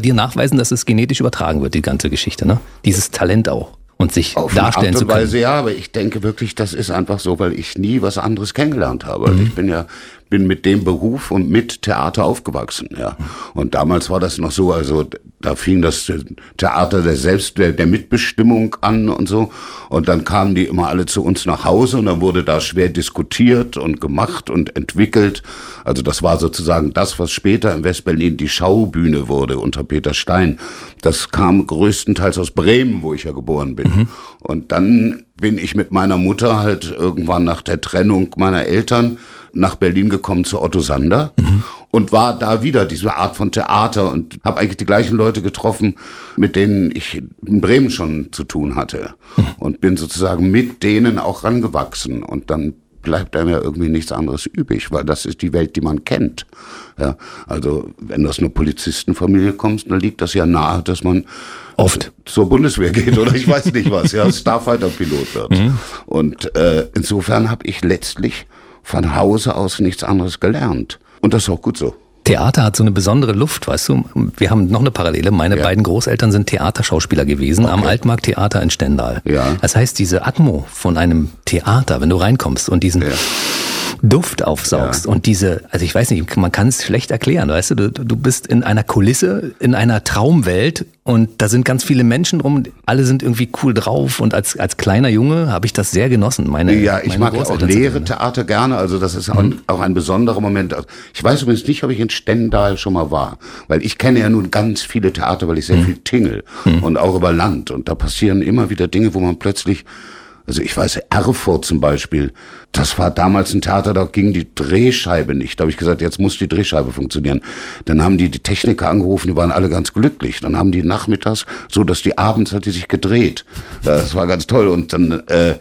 dir nachweisen, dass es genetisch übertragen wird, die ganze Geschichte, ne? Dieses Talent auch. Und sich auf darstellen eine Art und zu können. Weise, ja, aber ich denke wirklich, das ist einfach so, weil ich nie was anderes kennengelernt habe. Ich bin mit dem Beruf und mit Theater aufgewachsen, ja. Und damals war das noch so, also da fing das Theater der Mitbestimmung an und so. Und dann kamen die immer alle zu uns nach Hause und dann wurde da schwer diskutiert und gemacht und entwickelt. Also das war sozusagen das, was später in Westberlin die Schaubühne wurde unter Peter Stein. Das kam größtenteils aus Bremen, wo ich ja geboren bin. Und dann bin ich mit meiner Mutter halt irgendwann nach der Trennung meiner Eltern nach Berlin gekommen zu Otto Sander und war da wieder diese Art von Theater und habe eigentlich die gleichen Leute getroffen, mit denen ich in Bremen schon zu tun hatte und bin sozusagen mit denen auch rangewachsen und dann bleibt einem ja irgendwie nichts anderes übrig, weil das ist die Welt, die man kennt. Ja, also wenn du aus einer Polizistenfamilie kommst, dann liegt das ja nahe, dass man oft zur Bundeswehr geht oder ich weiß nicht was, ja, Starfighter-Pilot wird. Und insofern habe ich letztlich von Hause aus nichts anderes gelernt. Und das ist auch gut so. Theater hat so eine besondere Luft, weißt du? Wir haben noch eine Parallele. Meine beiden Großeltern sind Theaterschauspieler gewesen am Altmarkttheater in Stendal. Ja. Das heißt, diese Atmo von einem Theater, wenn du reinkommst und diesen Duft aufsaugst und diese, also ich weiß nicht, man kann es schlecht erklären, weißt du? Du bist in einer Kulisse, in einer Traumwelt und da sind ganz viele Menschen drum, alle sind irgendwie cool drauf und als kleiner Junge habe ich das sehr genossen. Ich mag auch leere Theater gerne, also das ist auch ein besonderer Moment. Ich weiß übrigens nicht, ob ich in Stendal schon mal war, weil ich kenne ja nun ganz viele Theater, weil ich sehr viel tingel und auch über Land und da passieren immer wieder Dinge, wo man plötzlich, also ich weiß, Erfurt zum Beispiel, das war damals ein Theater, da ging die Drehscheibe nicht. Da habe ich gesagt, jetzt muss die Drehscheibe funktionieren. Dann haben die Techniker angerufen, die waren alle ganz glücklich. Dann haben die nachmittags, so dass die abends hat die sich gedreht. Das war ganz toll. Und dann,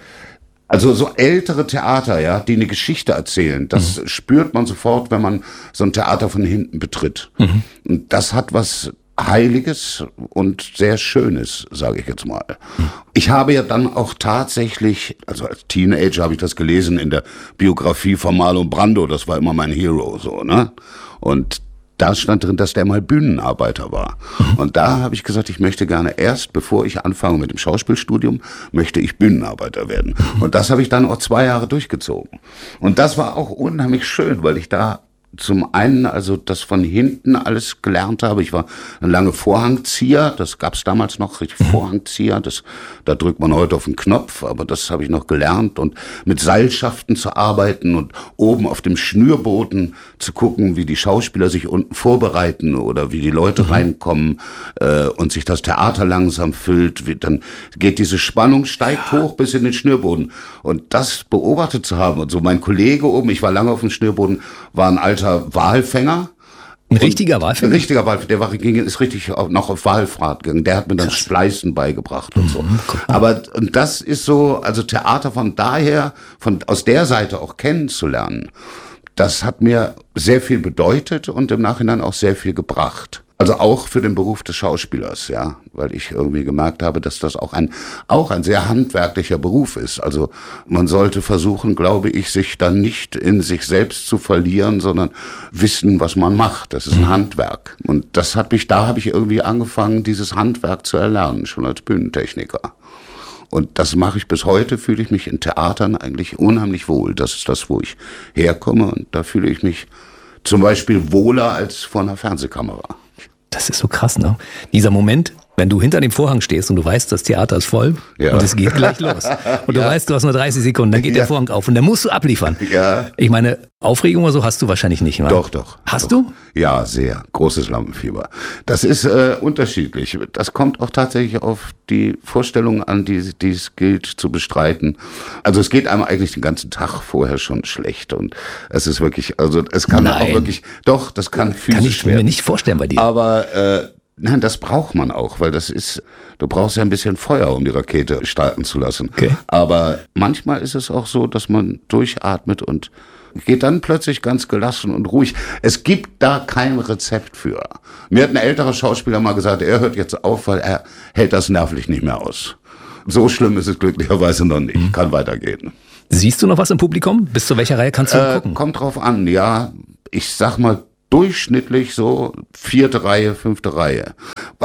also so ältere Theater, ja, die eine Geschichte erzählen, das spürt man sofort, wenn man so ein Theater von hinten betritt. Und das hat was Heiliges und sehr Schönes, sage ich jetzt mal. Ich habe ja dann auch tatsächlich, also als Teenager habe ich das gelesen in der Biografie von Marlon Brando, das war immer mein Hero, so, ne? Und da stand drin, dass der mal Bühnenarbeiter war. Und da habe ich gesagt, ich möchte gerne erst, bevor ich anfange mit dem Schauspielstudium, möchte ich Bühnenarbeiter werden. Und das habe ich dann auch 2 Jahre durchgezogen. Und das war auch unheimlich schön, weil ich da zum einen also das von hinten alles gelernt habe. Ich war eine lange Vorhangzieher, das gab's damals noch, richtig Vorhangzieher, da drückt man heute auf den Knopf, aber das habe ich noch gelernt und mit Seilschaften zu arbeiten und oben auf dem Schnürboden zu gucken, wie die Schauspieler sich unten vorbereiten oder wie die Leute reinkommen und sich das Theater langsam füllt. Dann geht diese Spannung, steigt hoch bis in den Schnürboden und das beobachtet zu haben und so mein Kollege oben, ich war lange auf dem Schnürboden, war ein alter Walfänger. Ein richtiger Walfänger? Ein richtiger Walfänger, ist richtig noch auf Walfahrt gegangen. Der hat mir dann Spleißen beigebracht und so. Aber und das ist so, also Theater von daher, aus der Seite auch kennenzulernen, das hat mir sehr viel bedeutet und im Nachhinein auch sehr viel gebracht. Also auch für den Beruf des Schauspielers, ja, weil ich irgendwie gemerkt habe, dass das auch ein sehr handwerklicher Beruf ist. Also man sollte versuchen, glaube ich, sich dann nicht in sich selbst zu verlieren, sondern wissen, was man macht. Das ist ein Handwerk. Und da habe ich irgendwie angefangen, dieses Handwerk zu erlernen, schon als Bühnentechniker. Und das mache ich bis heute, fühle ich mich in Theatern eigentlich unheimlich wohl. Das ist das, wo ich herkomme und da fühle ich mich zum Beispiel wohler als vor einer Fernsehkamera. Das ist so krass, ne? Dieser Moment, wenn du hinter dem Vorhang stehst und du weißt, das Theater ist voll und es geht gleich los. Und du weißt, du hast nur 30 Sekunden, dann geht der Vorhang auf und dann musst du abliefern. Ja. Ich meine, Aufregung oder so hast du wahrscheinlich nicht, oder? Doch. Hast du? Ja, sehr. Großes Lampenfieber. Das ist unterschiedlich. Das kommt auch tatsächlich auf die Vorstellungen an, die es gilt zu bestreiten. Also es geht einem eigentlich den ganzen Tag vorher schon schlecht und es ist wirklich, also es kann auch wirklich, doch, das kann physisch werden. Kann ich mir nicht vorstellen bei dir. Aber nein, das braucht man auch, weil du brauchst ja ein bisschen Feuer, um die Rakete starten zu lassen. Okay. Aber manchmal ist es auch so, dass man durchatmet und geht dann plötzlich ganz gelassen und ruhig. Es gibt da kein Rezept für. Mir hat ein älterer Schauspieler mal gesagt, er hört jetzt auf, weil er hält das nervlich nicht mehr aus. So schlimm ist es glücklicherweise noch nicht. Kann weitergehen. Siehst du noch was im Publikum? Bis zu welcher Reihe kannst du gucken? Kommt drauf an, ja. Ich sag mal, durchschnittlich so 4. Reihe, 5. Reihe.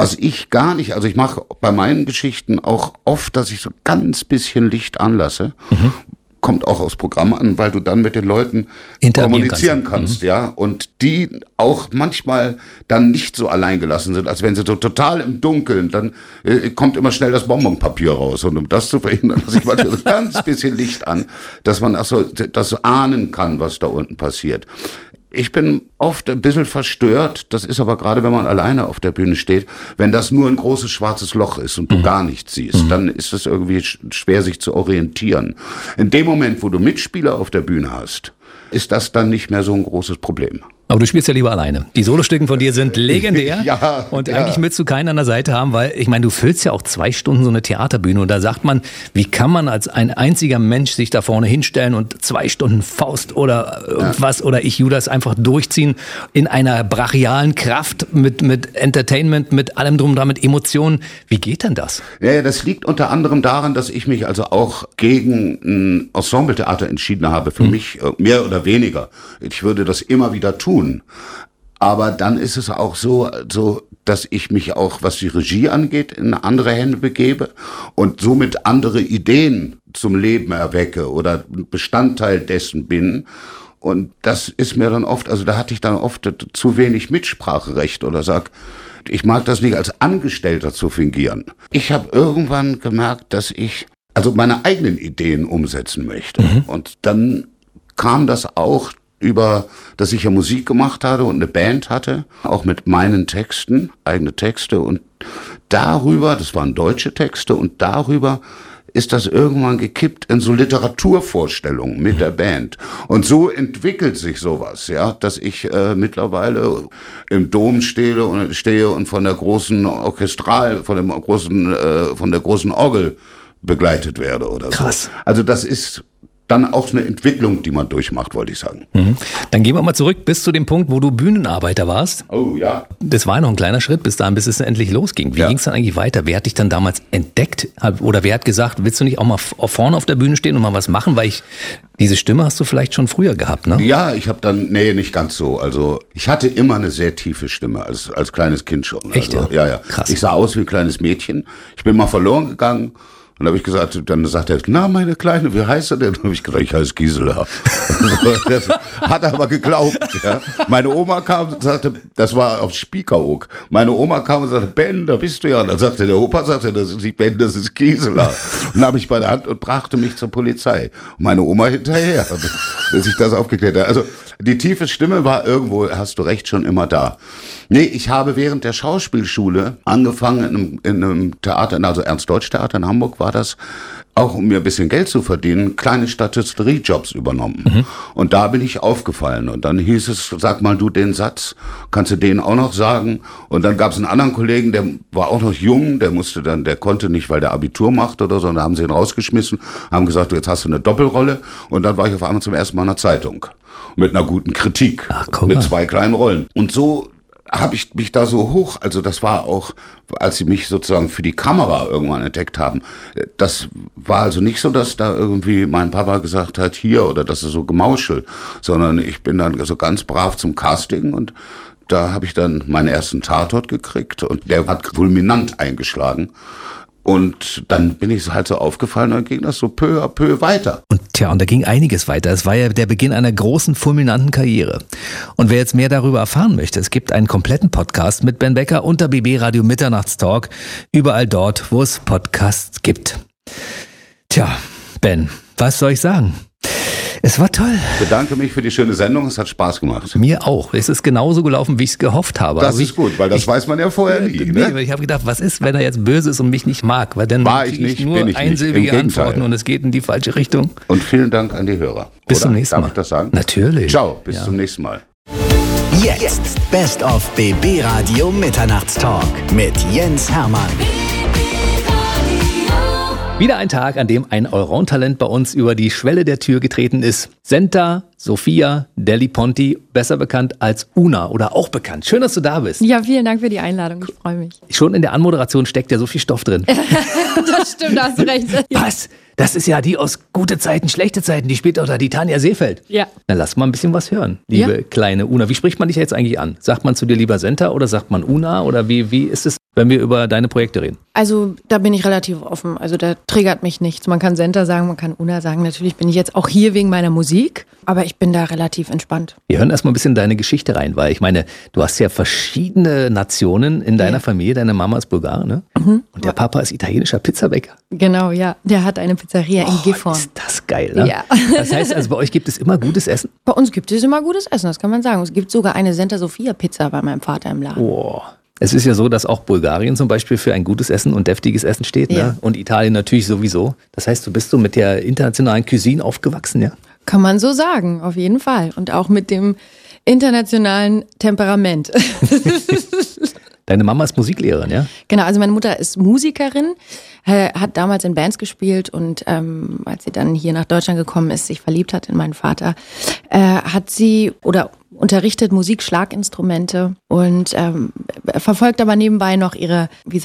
Was ich gar nicht, also ich mache bei meinen Geschichten auch oft, dass ich so ganz bisschen Licht anlasse. Kommt auch aufs Programm an, weil du dann mit den Leuten kommunizieren kannst, ja. Und die auch manchmal dann nicht so alleingelassen sind, als wenn sie so total im Dunkeln, dann kommt immer schnell das Bonbonpapier raus. Und um das zu verhindern, dass ich manchmal so ganz bisschen Licht an, dass man das so ahnen kann, was da unten passiert. Ich bin oft ein bisschen verstört, das ist aber gerade, wenn man alleine auf der Bühne steht, wenn das nur ein großes schwarzes Loch ist und du gar nichts siehst, dann ist es irgendwie schwer, sich zu orientieren. In dem Moment, wo du Mitspieler auf der Bühne hast, ist das dann nicht mehr so ein großes Problem. Aber du spielst ja lieber alleine. Die Solostücken von dir sind legendär. Ja, und eigentlich willst du keinen an der Seite haben, weil, ich meine, du füllst ja auch 2 Stunden so eine Theaterbühne und da sagt man, wie kann man als ein einziger Mensch sich da vorne hinstellen und 2 Stunden Faust oder irgendwas oder ich Judas einfach durchziehen in einer brachialen Kraft mit Entertainment, mit allem drum und dran, mit Emotionen. Wie geht denn das? Ja, das liegt unter anderem daran, dass ich mich also auch gegen ein Ensembletheater entschieden habe, für mich mehr oder weniger. Ich würde das immer wieder tun. Aber dann ist es auch so, dass ich mich auch, was die Regie angeht, in andere Hände begebe und somit andere Ideen zum Leben erwecke oder Bestandteil dessen bin. Und das ist mir dann oft, also da hatte ich dann oft zu wenig Mitspracherecht oder sag, ich mag das nicht als Angestellter zu fingieren. Ich habe irgendwann gemerkt, dass ich also meine eigenen Ideen umsetzen möchte. Und dann kam das auch über, dass ich ja Musik gemacht hatte und eine Band hatte, auch mit meinen Texten, eigene Texte und darüber, das waren deutsche Texte und darüber ist das irgendwann gekippt in so Literaturvorstellungen mit der Band. Und so entwickelt sich sowas, ja, dass ich mittlerweile im Dom stehe und von der großen von der großen Orgel begleitet werde oder Krass. So. Also das ist dann auch eine Entwicklung, die man durchmacht, wollte ich sagen. Dann gehen wir mal zurück bis zu dem Punkt, wo du Bühnenarbeiter warst. Oh ja. Das war ja noch ein kleiner Schritt bis dahin, bis es endlich losging. Wie ging es dann eigentlich weiter? Wer hat dich dann damals entdeckt? Oder wer hat gesagt, willst du nicht auch mal vorne auf der Bühne stehen und mal was machen? Weil diese Stimme hast du vielleicht schon früher gehabt, ne? Ja, ich habe dann, nicht ganz so. Also ich hatte immer eine sehr tiefe Stimme, als kleines Kind schon. Echt? Also, ja. Krass. Ich sah aus wie ein kleines Mädchen. Ich bin mal verloren gegangen. Und habe ich gesagt, dann sagt er, na, meine Kleine, wie heißt er denn? Und habe ich gesagt, ich heiße Gisela. Das hat er aber geglaubt. Ja. Meine Oma kam und sagte, das war auf Spiekeroog. Meine Oma kam und sagte, Ben, da bist du ja. Und dann sagte der Opa, das ist nicht Ben, das ist Gisela. Und dann habe ich bei der Hand und brachte mich zur Polizei. Und meine Oma hinterher, bis ich das aufgeklärt habe. Also die tiefe Stimme war irgendwo, hast du recht, schon immer da. Nee, ich habe während der Schauspielschule angefangen in einem Theater, also Ernst-Deutsch-Theater in Hamburg war das, auch um mir ein bisschen Geld zu verdienen, kleine Statisterie-Jobs übernommen. Und da bin ich aufgefallen. Und dann hieß es, sag mal du den Satz, kannst du den auch noch sagen? Und dann gab es einen anderen Kollegen, der war auch noch jung, der konnte nicht, weil der Abitur macht oder so, und da haben sie ihn rausgeschmissen, haben gesagt, du, jetzt hast du eine Doppelrolle. Und dann war ich auf einmal zum ersten Mal in der Zeitung. Mit einer guten Kritik. Mit 2 kleinen Rollen. Und so habe ich mich da so hoch, also das war auch, als sie mich sozusagen für die Kamera irgendwann entdeckt haben, das war also nicht so, dass da irgendwie mein Papa gesagt hat, hier, oder das ist so Gemauschel, sondern ich bin dann so ganz brav zum Casting und da habe ich dann meinen ersten Tatort gekriegt und der hat fulminant eingeschlagen. Und dann bin ich halt so aufgefallen und dann ging das so peu à peu weiter. Und da ging einiges weiter. Es war ja der Beginn einer großen, fulminanten Karriere. Und wer jetzt mehr darüber erfahren möchte, es gibt einen kompletten Podcast mit Ben Becker unter BB Radio Mitternachtstalk. Überall dort, wo es Podcasts gibt. Tja, Ben, was soll ich sagen? Es war toll. Ich bedanke mich für die schöne Sendung, es hat Spaß gemacht. Mir auch. Es ist genauso gelaufen, wie ich es gehofft habe. Das ist gut, weil das weiß man ja vorher nie. Ne? Ich habe gedacht, was ist, wenn er jetzt böse ist und mich nicht mag? Weil dann kriege ich nur einsilbige Antworten und es geht in die falsche Richtung. Und vielen Dank an die Hörer. Bis zum nächsten Mal. Darf ich das sagen? Natürlich. Ciao, bis zum nächsten Mal. Jetzt Best of BB Radio Mitternachtstalk mit Jens Hermann. Wieder ein Tag, an dem ein Allround-Talent bei uns über die Schwelle der Tür getreten ist. Senta Sophia Deli Ponti, besser bekannt als Una oder auch bekannt. Schön, dass du da bist. Ja, vielen Dank für die Einladung. Ich freue mich. Schon in der Anmoderation steckt ja so viel Stoff drin. Das stimmt, da hast du recht. Was? Das ist ja die aus Gute Zeiten, Schlechte Zeiten. Die spielt doch da die Tanja Seefeld. Ja. Na, lass mal ein bisschen was hören, liebe kleine Una. Wie spricht man dich jetzt eigentlich an? Sagt man zu dir lieber Senta oder sagt man Una? Oder wie ist es, wenn wir über deine Projekte reden? Also da bin ich relativ offen. Also da triggert mich nichts. Man kann Senta sagen, man kann Una sagen. Natürlich bin ich jetzt auch hier wegen meiner Musik, aber ich bin da relativ entspannt. Wir hören erstmal ein bisschen deine Geschichte rein, weil ich meine, du hast ja verschiedene Nationen in deiner Familie. Deine Mama ist Bulgarin, ne? Mhm. Und der Papa ist italienischer Pizzabäcker. Genau, ja. Der hat eine Pizzeria in Gifhorn. Ist das geil, ne? Ja. Das heißt also, bei euch gibt es immer gutes Essen? Bei uns gibt es immer gutes Essen, das kann man sagen. Es gibt sogar eine Santa Sofia Pizza bei meinem Vater im Laden. Oh. Es ist ja so, dass auch Bulgarien zum Beispiel für ein gutes Essen und deftiges Essen steht, ne? Und Italien natürlich sowieso. Das heißt, du bist so mit der internationalen Cuisine aufgewachsen, ja? Kann man so sagen, auf jeden Fall. Und auch mit dem internationalen Temperament. Deine Mama ist Musiklehrerin, ja? Genau, also meine Mutter ist Musikerin, hat damals in Bands gespielt und als sie dann hier nach Deutschland gekommen ist, sich verliebt hat in meinen Vater, hat sie unterrichtet Musik, Schlaginstrumente und verfolgt aber nebenbei noch ihr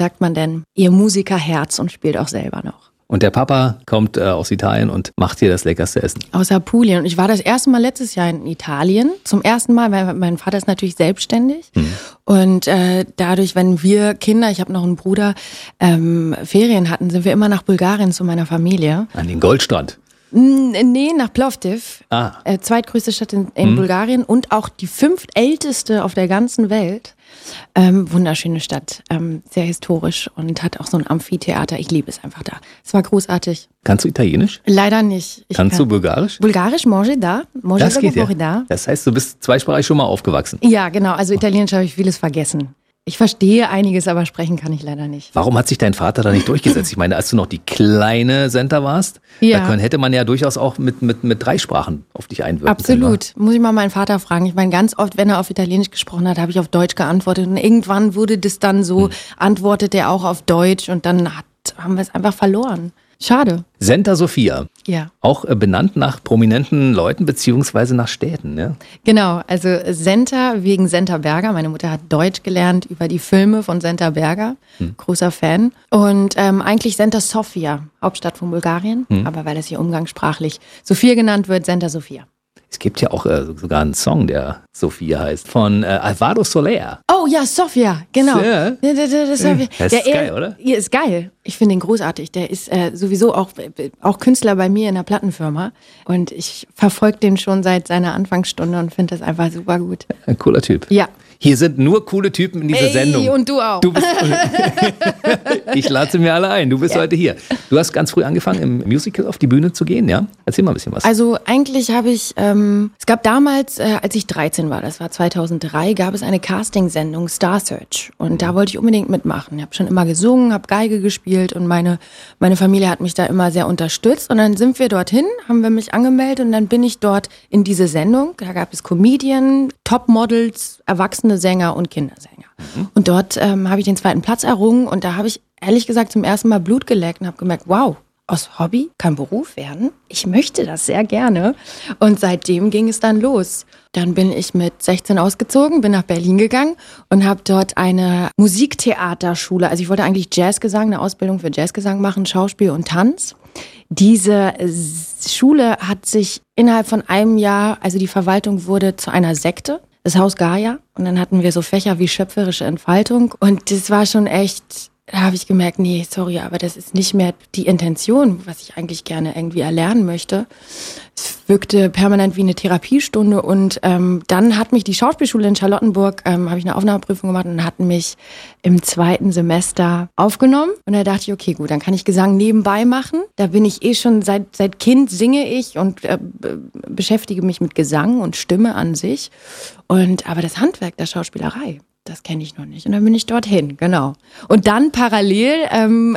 Musikerherz und spielt auch selber noch. Und der Papa kommt aus Italien und macht hier das leckerste Essen. Aus Apulien. Und ich war das erste Mal letztes Jahr in Italien. Zum ersten Mal, weil mein Vater ist natürlich selbstständig. Und dadurch, wenn wir Kinder, ich habe noch einen Bruder, Ferien hatten, sind wir immer nach Bulgarien zu meiner Familie. An den Goldstrand? Nee, nach Plovdiv. Zweitgrößte Stadt in Bulgarien und auch die 5. älteste auf der ganzen Welt. Wunderschöne Stadt, sehr historisch und hat auch so ein Amphitheater. Ich liebe es einfach da. Es war großartig. Kannst du Italienisch? Leider nicht. Kannst du Bulgarisch? Bulgarisch, mange da. Das geht ja. Das heißt, du bist zweisprachig schon mal aufgewachsen. Ja, genau. Also Italienisch habe ich vieles vergessen. Ich verstehe einiges, aber sprechen kann ich leider nicht. Warum hat sich dein Vater da nicht durchgesetzt? Ich meine, als du noch die kleine Senta warst, da hätte man ja durchaus auch mit 3 Sprachen auf dich einwirken Absolut. können. Muss ich mal meinen Vater fragen. Ich meine, ganz oft, wenn er auf Italienisch gesprochen hat, habe ich auf Deutsch geantwortet. Und irgendwann wurde das dann so, antwortet er auch auf Deutsch und dann haben wir es einfach verloren. Schade. Santa Sofia. Ja. Auch benannt nach prominenten Leuten beziehungsweise nach Städten, ja? Genau, also Senta wegen Senta Berger. Meine Mutter hat Deutsch gelernt über die Filme von Senta Berger. Großer Fan. Und eigentlich Santa Sofia, Hauptstadt von Bulgarien. Aber weil das hier umgangssprachlich Sofia genannt wird, Santa Sofia. Es gibt ja auch sogar einen Song, der Sofia heißt, von Alvaro Soler. Oh ja, Sofia, genau. Ja. Das ist geil, oder? Ja, ist geil. Ich finde ihn großartig. Der ist sowieso auch Künstler bei mir in der Plattenfirma. Und ich verfolge den schon seit seiner Anfangsstunde und finde das einfach super gut. Ein cooler Typ. Ja. Hier sind nur coole Typen in dieser Sendung. Und du auch. Ich lade sie mir alle ein. Du bist heute hier. Du hast ganz früh angefangen, im Musical auf die Bühne zu gehen, ja? Erzähl mal ein bisschen was. Also eigentlich habe ich, es gab damals, als ich 13 war, das war 2003, gab es eine Castingsendung, Star Search. Und da wollte ich unbedingt mitmachen. Ich habe schon immer gesungen, habe Geige gespielt und meine Familie hat mich da immer sehr unterstützt. Und dann sind wir dorthin, haben wir mich angemeldet und dann bin ich dort in diese Sendung. Da gab es Comedian, Topmodels, erwachsene Sänger und Kindersänger. Und dort habe ich den 2. Platz errungen und da habe ich ehrlich gesagt zum ersten Mal Blut geleckt und habe gemerkt, wow, aus Hobby kann Beruf werden. Ich möchte das sehr gerne. Und seitdem ging es dann los. Dann bin ich mit 16 ausgezogen, bin nach Berlin gegangen und habe dort eine Musiktheaterschule, also ich wollte eigentlich Jazzgesang, eine Ausbildung für Jazzgesang machen, Schauspiel und Tanz. Diese Schule hat sich innerhalb von einem Jahr, also die Verwaltung wurde zu einer Sekte. Das Haus Gaia. Und dann hatten wir so Fächer wie schöpferische Entfaltung. Und das war schon echt, da habe ich gemerkt, nee, sorry, aber das ist nicht mehr die Intention, was ich eigentlich gerne irgendwie erlernen möchte. Es wirkte permanent wie eine Therapiestunde. Und dann hat mich die Schauspielschule in Charlottenburg, habe ich eine Aufnahmeprüfung gemacht und hatten mich im 2. Semester aufgenommen. Und da dachte ich, okay, gut, dann kann ich Gesang nebenbei machen. Da bin ich schon, seit Kind singe ich und beschäftige mich mit Gesang und Stimme an sich. Aber das Handwerk der Schauspielerei, das kenne ich noch nicht. Und dann bin ich dorthin, genau. Und dann parallel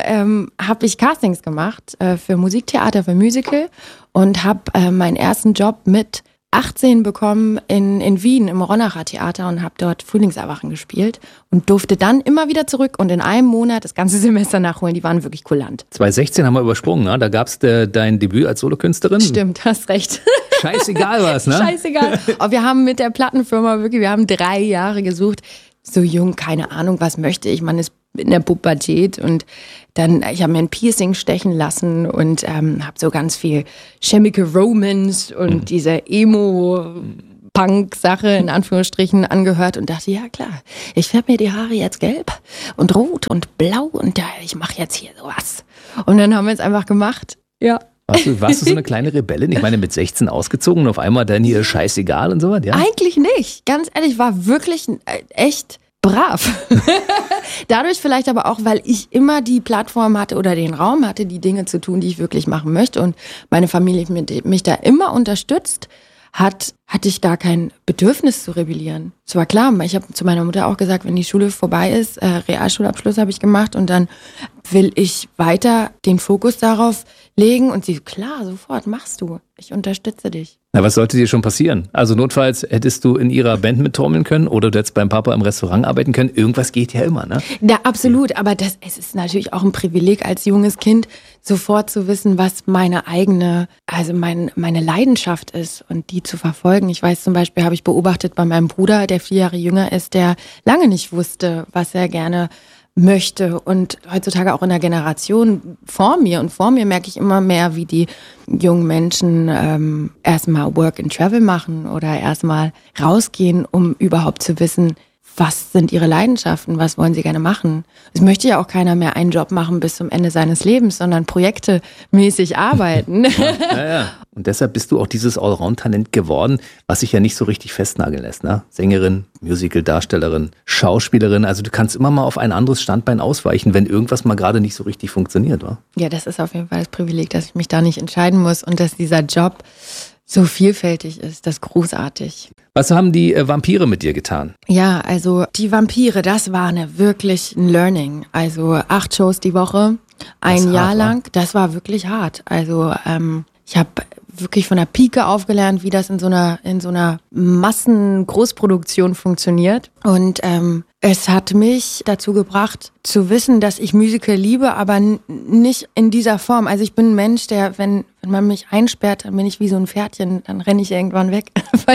habe ich Castings gemacht für Musiktheater, für Musical und habe meinen ersten Job mit 18 bekommen in Wien im Ronacher Theater und habe dort Frühlingserwachen gespielt und durfte dann immer wieder zurück und in einem Monat das ganze Semester nachholen. Die waren wirklich kulant. 2016 haben wir übersprungen, ne? Da gab es dein Debüt als Solokünstlerin. Stimmt, hast recht. Scheißegal was, ne? Scheißegal. Aber wir haben mit der Plattenfirma wir haben 3 Jahre gesucht. So jung, keine Ahnung, was möchte ich. Man ist in der Pubertät und dann, ich habe mir ein Piercing stechen lassen und habe so ganz viel Chemical Romance und diese Emo-Punk-Sache in Anführungsstrichen angehört und dachte, ja klar, ich färbe mir die Haare jetzt gelb und rot und blau und ich mache jetzt hier sowas. Und dann haben wir es einfach gemacht, ja. Warst du so eine kleine Rebellin? Ich meine, mit 16 ausgezogen und auf einmal dann hier scheißegal und so was, ja? Eigentlich nicht. Ganz ehrlich, war wirklich echt brav. Dadurch vielleicht aber auch, weil ich immer die Plattform hatte oder den Raum hatte, die Dinge zu tun, die ich wirklich machen möchte und meine Familie mich da immer unterstützt, hatte ich gar kein Bedürfnis zu rebellieren. Es war klar, ich habe zu meiner Mutter auch gesagt, wenn die Schule vorbei ist, Realschulabschluss habe ich gemacht und dann will ich weiter den Fokus darauf legen und sie, klar, sofort, machst du. Ich unterstütze dich. Na, was sollte dir schon passieren? Also notfalls hättest du in ihrer Band mittrommeln können oder du hättest beim Papa im Restaurant arbeiten können. Irgendwas geht ja immer, ne? Ja, absolut. Aber es ist natürlich auch ein Privileg als junges Kind, sofort zu wissen, was meine eigene, also meine Leidenschaft ist und die zu verfolgen. Ich weiß zum Beispiel, habe ich beobachtet bei meinem Bruder, der 4 Jahre jünger ist, der lange nicht wusste, was er gerne möchte und heutzutage auch in der Generation vor mir merke ich immer mehr, wie die jungen Menschen erstmal Work and Travel machen oder erstmal rausgehen, um überhaupt zu wissen, was sind ihre Leidenschaften, was wollen sie gerne machen. Es möchte ja auch keiner mehr einen Job machen bis zum Ende seines Lebens, sondern projektemäßig arbeiten. Ja. Und deshalb bist du auch dieses Allround-Talent geworden, was sich ja nicht so richtig festnageln lässt, ne? Sängerin, Musical-Darstellerin, Schauspielerin, also du kannst immer mal auf ein anderes Standbein ausweichen, wenn irgendwas mal gerade nicht so richtig funktioniert, wa? Ja, das ist auf jeden Fall das Privileg, dass ich mich da nicht entscheiden muss und dass dieser Job so vielfältig ist, das ist großartig. Was haben die Vampire mit dir getan? Ja, also die Vampire, das war wirklich ein Learning. Also 8 Shows die Woche, ein Jahr lang, das war wirklich hart. Also ich habe wirklich von der Pike aufgelernt, wie das in so einer Massen-Großproduktion funktioniert. Und es hat mich dazu gebracht, zu wissen, dass ich Musical liebe, aber nicht in dieser Form. Also ich bin ein Mensch, der, wenn man mich einsperrt, dann bin ich wie so ein Pferdchen, dann renne ich irgendwann weg,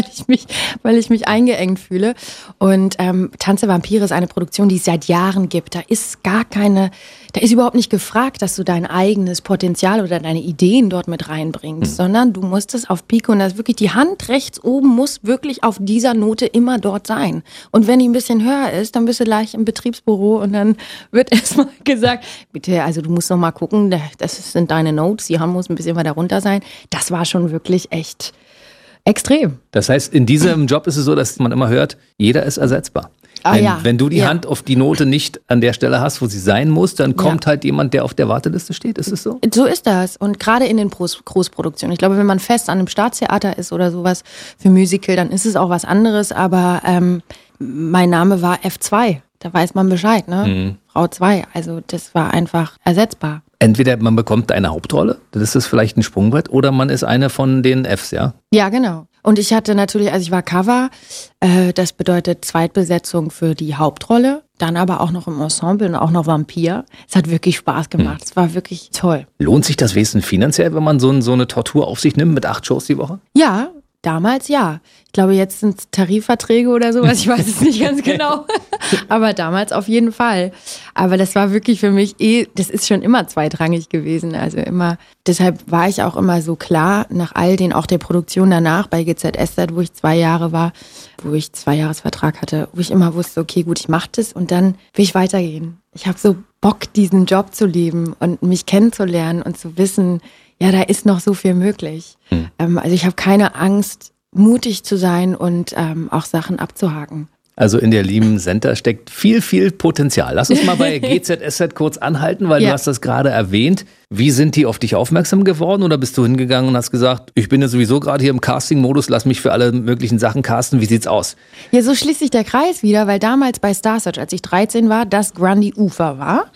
weil ich mich eingeengt fühle. Und Tanz der Vampire ist eine Produktion, die es seit Jahren gibt. Da ist überhaupt nicht gefragt, dass du dein eigenes Potenzial oder deine Ideen dort mit reinbringst, sondern du musst es auf Pike und das ist wirklich die Hand rechts oben muss wirklich auf dieser Note immer dort sein. Und wenn die ein bisschen höher ist, dann bist du gleich im Betriebsbüro und dann wird erstmal gesagt, bitte, also du musst noch mal gucken, das sind deine Notes, die muss ein bisschen weiter runter sein. Das war schon wirklich echt extrem. Das heißt, in diesem Job ist es so, dass man immer hört, jeder ist ersetzbar. Wenn du die Hand auf die Note nicht an der Stelle hast, wo sie sein muss, dann kommt halt jemand, der auf der Warteliste steht. Ist es so? So ist das. Und gerade in den Großproduktionen. Ich glaube, wenn man fest an einem Staatstheater ist oder sowas für Musical, dann ist es auch was anderes. Aber mein Name war F2. Da weiß man Bescheid, ne? Frau 2. Also das war einfach ersetzbar. Entweder man bekommt eine Hauptrolle, das ist vielleicht ein Sprungbrett, oder man ist eine von den Fs, ja? Ja, genau. Und ich hatte natürlich, also ich war Cover, das bedeutet Zweitbesetzung für die Hauptrolle, dann aber auch noch im Ensemble und auch noch Vampir. Es hat wirklich Spaß gemacht, es war wirklich toll. Lohnt sich das wesentlich finanziell, wenn man so eine Tortur auf sich nimmt mit 8 Shows die Woche? Ja, damals ja. Ich glaube, jetzt sind es Tarifverträge oder sowas, ich weiß es nicht ganz genau. Aber damals auf jeden Fall. Aber das war wirklich für mich das ist schon immer zweitrangig gewesen. Also immer, deshalb war ich auch immer so klar, nach all den, auch der Produktion danach bei GZSZ, wo ich 2 Jahre war, wo ich 2-Jahres-Vertrag hatte, wo ich immer wusste, okay, gut, ich mache das und dann will ich weitergehen. Ich habe so Bock, diesen Job zu leben und mich kennenzulernen und zu wissen, ja, da ist noch so viel möglich. Also ich habe keine Angst, mutig zu sein und auch Sachen abzuhaken. Also in der lieben Senta steckt viel, viel Potenzial. Lass uns mal bei GZSZ kurz anhalten, weil du hast das gerade erwähnt. Wie sind die auf dich aufmerksam geworden oder bist du hingegangen und hast gesagt, ich bin ja sowieso gerade hier im Casting-Modus, lass mich für alle möglichen Sachen casten, wie sieht's aus? Ja, so schließt sich der Kreis wieder, weil damals bei Star Search, als ich 13 war, das Grundy Ufer war.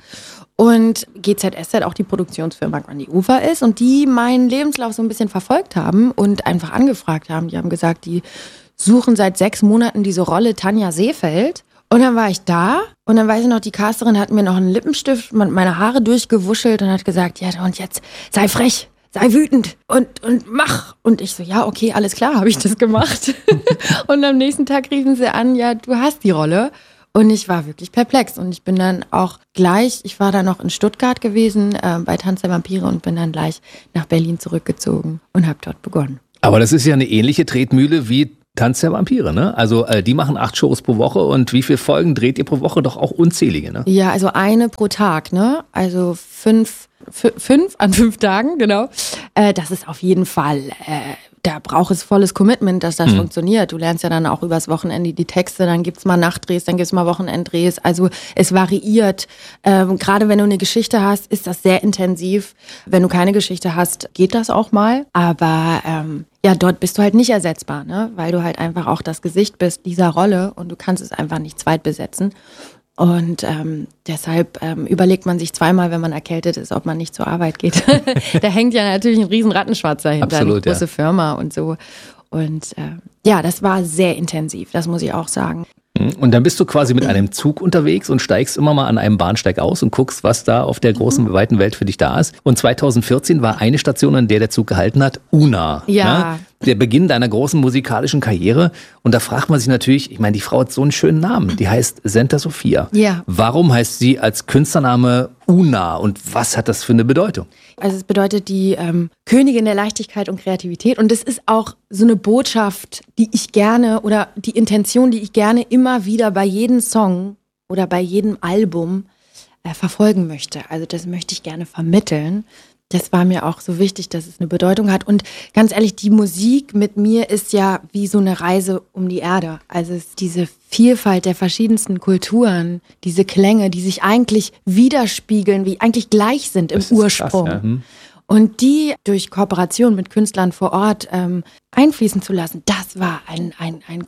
Und GZSZ auch die Produktionsfirma Grundy Ufer ist und die meinen Lebenslauf so ein bisschen verfolgt haben und einfach angefragt haben. Die haben gesagt, die suchen seit 6 Monaten diese Rolle Tanja Seefeld. Und dann war ich da und dann weiß ich noch, die Casterin hat mir noch einen Lippenstift, meine Haare durchgewuschelt und hat gesagt, ja und jetzt sei frech, sei wütend und mach. Und ich so, ja okay, alles klar, habe ich das gemacht. Und am nächsten Tag riefen sie an, ja du hast die Rolle. Und ich war wirklich perplex. Und ich bin dann auch gleich, ich war dann noch in Stuttgart gewesen, bei Tanz der Vampire und bin dann gleich nach Berlin zurückgezogen und habe dort begonnen. Aber das ist ja eine ähnliche Tretmühle wie Tanz der Vampire, ne? Also die machen 8 Shows pro Woche und wie viele Folgen dreht ihr pro Woche? Doch auch unzählige, ne? Ja, also eine pro Tag, ne? Also 5 an 5 Tagen, genau. Das ist auf jeden Fall, da braucht es volles Commitment, dass das funktioniert. Du lernst ja dann auch übers Wochenende die Texte, dann gibt's mal Nachtdrehs, dann gibt's mal Wochenenddrehs. Also es variiert. Gerade wenn du eine Geschichte hast, ist das sehr intensiv. Wenn du keine Geschichte hast, geht das auch mal. Aber ja, dort bist du halt nicht ersetzbar, ne? Weil du halt einfach auch das Gesicht bist dieser Rolle und du kannst es einfach nicht zweit besetzen. Und deshalb überlegt man sich zweimal, wenn man erkältet ist, ob man nicht zur Arbeit geht. Da hängt ja natürlich ein riesen Rattenschwanz dahinter, absolut, eine große Firma und so. Und ja, das war sehr intensiv, das muss ich auch sagen. Und dann bist du quasi mit einem Zug unterwegs und steigst immer mal an einem Bahnsteig aus und guckst, was da auf der großen, weiten Welt für dich da ist. Und 2014 war eine Station, an der der Zug gehalten hat, Una. Ja. Ne? Der Beginn deiner großen musikalischen Karriere. Und da fragt man sich natürlich, ich meine, die Frau hat so einen schönen Namen. Die heißt Senta Sophia. Ja. Warum heißt sie als Künstlername Una und was hat das für eine Bedeutung? Also es bedeutet die Königin der Leichtigkeit und Kreativität. Und das ist auch so eine Botschaft, die ich gerne oder die Intention, die ich gerne immer wieder bei jedem Song oder bei jedem Album verfolgen möchte. Also das möchte ich gerne vermitteln. Das war mir auch so wichtig, dass es eine Bedeutung hat. Und ganz ehrlich, die Musik mit mir ist ja wie so eine Reise um die Erde. Also es ist diese Vielfalt der verschiedensten Kulturen, diese Klänge, die sich eigentlich widerspiegeln, wie eigentlich gleich sind im Ursprung. Krass, ja. Und die durch Kooperation mit Künstlern vor Ort einfließen zu lassen, das war ein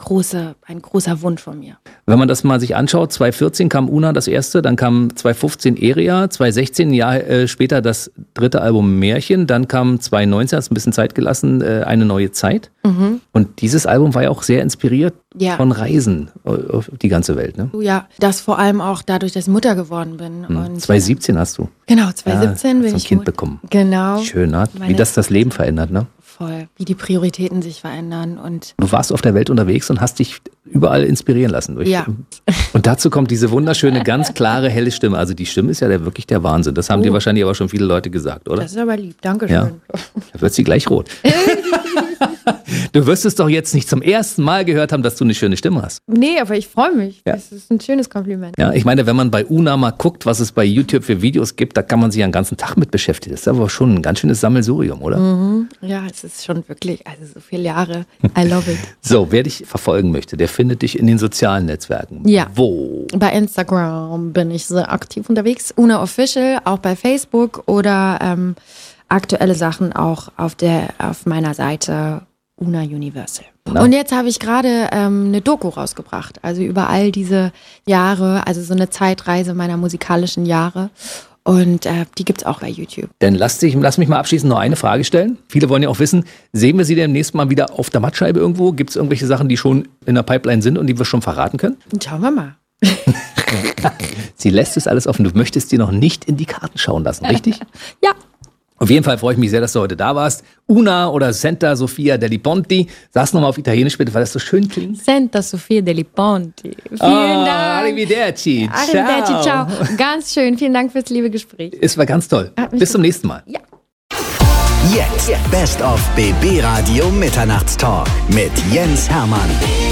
großer Wunsch von mir. Wenn man das mal sich anschaut, 2014 kam Una das erste, dann kam 2015 Eria, 2016, ein Jahr später das 3. Album Märchen, dann kam 2019, hast ein bisschen Zeit gelassen, Eine neue Zeit. Mhm. Und dieses Album war ja auch sehr inspiriert von Reisen auf die ganze Welt, ne? Ja, das vor allem auch dadurch, dass ich Mutter geworden bin. Und 2017 hast du. Genau, 2017 bin ich ein Kind bekommen. Genau. Schön, ne? Wie das Leben verändert, ne? Voll, wie die Prioritäten sich verändern. Und du warst auf der Welt unterwegs und hast dich überall inspirieren lassen. Ja. Und dazu kommt diese wunderschöne, ganz klare, helle Stimme. Also die Stimme ist ja wirklich der Wahnsinn. Das haben dir wahrscheinlich aber schon viele Leute gesagt, oder? Das ist aber lieb, Dankeschön. Ja. Da wird sie gleich rot. Du wirst es doch jetzt nicht zum ersten Mal gehört haben, dass du eine schöne Stimme hast. Nee, aber ich freue mich. Ja. Das ist ein schönes Kompliment. Ja, ich meine, wenn man bei Una mal guckt, was es bei YouTube für Videos gibt, da kann man sich ja den ganzen Tag mit beschäftigen. Das ist aber schon ein ganz schönes Sammelsurium, oder? Mhm. Ja, es ist schon wirklich, also so viele Jahre. I love it. So, wer dich verfolgen möchte, der findet dich in den sozialen Netzwerken. Ja. Wo? Bei Instagram bin ich sehr aktiv unterwegs. Una Official, auch bei Facebook oder aktuelle Sachen auch auf meiner Seite Una Universal. Na? Und jetzt habe ich gerade eine Doku rausgebracht, also über all diese Jahre, also so eine Zeitreise meiner musikalischen Jahre. Und die gibt's auch bei YouTube. Dann lass mich mal abschließend noch eine Frage stellen. Viele wollen ja auch wissen, sehen wir sie denn demnächst mal wieder auf der Mattscheibe irgendwo? Gibt es irgendwelche Sachen, die schon in der Pipeline sind und die wir schon verraten können? Schauen wir mal. Sie lässt es alles offen. Du möchtest dir noch nicht in die Karten schauen lassen, richtig? Ja. Auf jeden Fall freue ich mich sehr, dass du heute da warst. Una oder Senta Sophia delle Ponti. Sag's nochmal auf Italienisch bitte, weil das so schön klingt. Senta Sophia delle Ponti. Vielen Dank. Arrivederci. Arrivederci, ciao. Ganz schön. Vielen Dank fürs liebe Gespräch. Es war ganz toll. Bis zum nächsten Mal. Ja. Jetzt Best of BB Radio Mitternachtstalk mit Jens Hermann.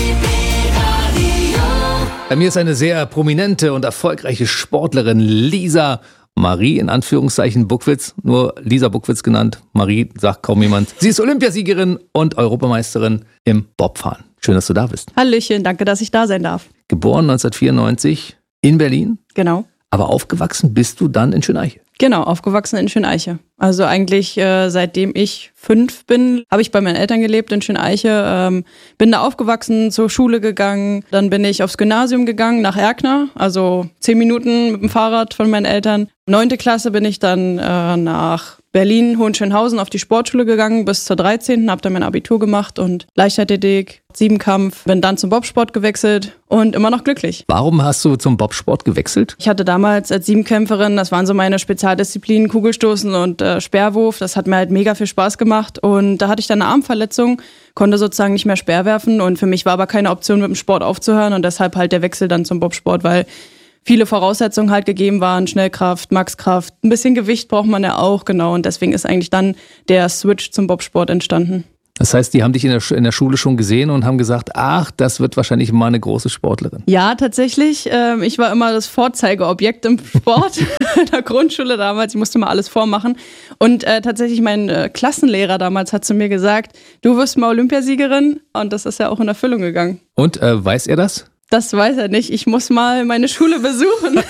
Bei mir ist eine sehr prominente und erfolgreiche Sportlerin, Lisa Marie, in Anführungszeichen Buckwitz, nur Lisa Buckwitz genannt. Marie sagt kaum jemand. Sie ist Olympiasiegerin und Europameisterin im Bobfahren. Schön, dass du da bist. Hallöchen, danke, dass ich da sein darf. Geboren 1994 in Berlin. Genau. Aber aufgewachsen bist du dann in Schöneiche. Genau, aufgewachsen in Schöneiche. Also eigentlich seitdem ich 5 bin, habe ich bei meinen Eltern gelebt in Schöneiche. Bin da aufgewachsen, zur Schule gegangen. Dann bin ich aufs Gymnasium gegangen, nach Erkner. Also 10 Minuten mit dem Fahrrad von meinen Eltern. 9. Klasse bin ich dann nach Berlin, Hohenschönhausen auf die Sportschule gegangen bis zur 13., habe dann mein Abitur gemacht und Leichtathletik, Siebenkampf, bin dann zum Bobsport gewechselt und immer noch glücklich. Warum hast du zum Bobsport gewechselt? Ich hatte damals als Siebenkämpferin, das waren so meine Spezialdisziplinen, Kugelstoßen und Speerwurf. Das hat mir halt mega viel Spaß gemacht und da hatte ich dann eine Armverletzung, konnte sozusagen nicht mehr Speer werfen und für mich war aber keine Option, mit dem Sport aufzuhören und deshalb halt der Wechsel dann zum Bobsport, weil viele Voraussetzungen halt gegeben waren, Schnellkraft, Maxkraft, ein bisschen Gewicht braucht man ja auch, genau. Und deswegen ist eigentlich dann der Switch zum Bobsport entstanden. Das heißt, die haben dich in der Schule schon gesehen und haben gesagt, ach, das wird wahrscheinlich mal eine große Sportlerin. Ja, tatsächlich. Ich war immer das Vorzeigeobjekt im Sport in der Grundschule damals. Ich musste mal alles vormachen. Und tatsächlich mein Klassenlehrer damals hat zu mir gesagt, du wirst mal Olympiasiegerin. Und das ist ja auch in Erfüllung gegangen. Und weiß er das? Das weiß er nicht. Ich muss mal meine Schule besuchen.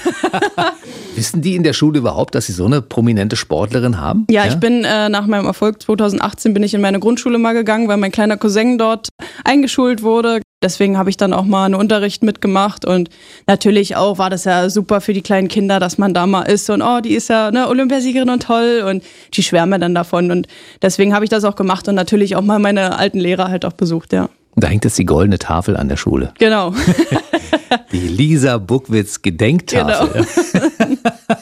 Wissen die in der Schule überhaupt, dass sie so eine prominente Sportlerin haben? Ja, ich bin nach meinem Erfolg 2018 bin ich in meine Grundschule mal gegangen, weil mein kleiner Cousin dort eingeschult wurde. Deswegen habe ich dann auch mal einen Unterricht mitgemacht und natürlich auch war das ja super für die kleinen Kinder, dass man da mal ist und die ist ja eine Olympiasiegerin und toll und die schwärmen dann davon und deswegen habe ich das auch gemacht und natürlich auch mal meine alten Lehrer halt auch besucht, ja. Da hängt jetzt die goldene Tafel an der Schule. Genau. Die Lisa Buckwitz Gedenktafel. Genau.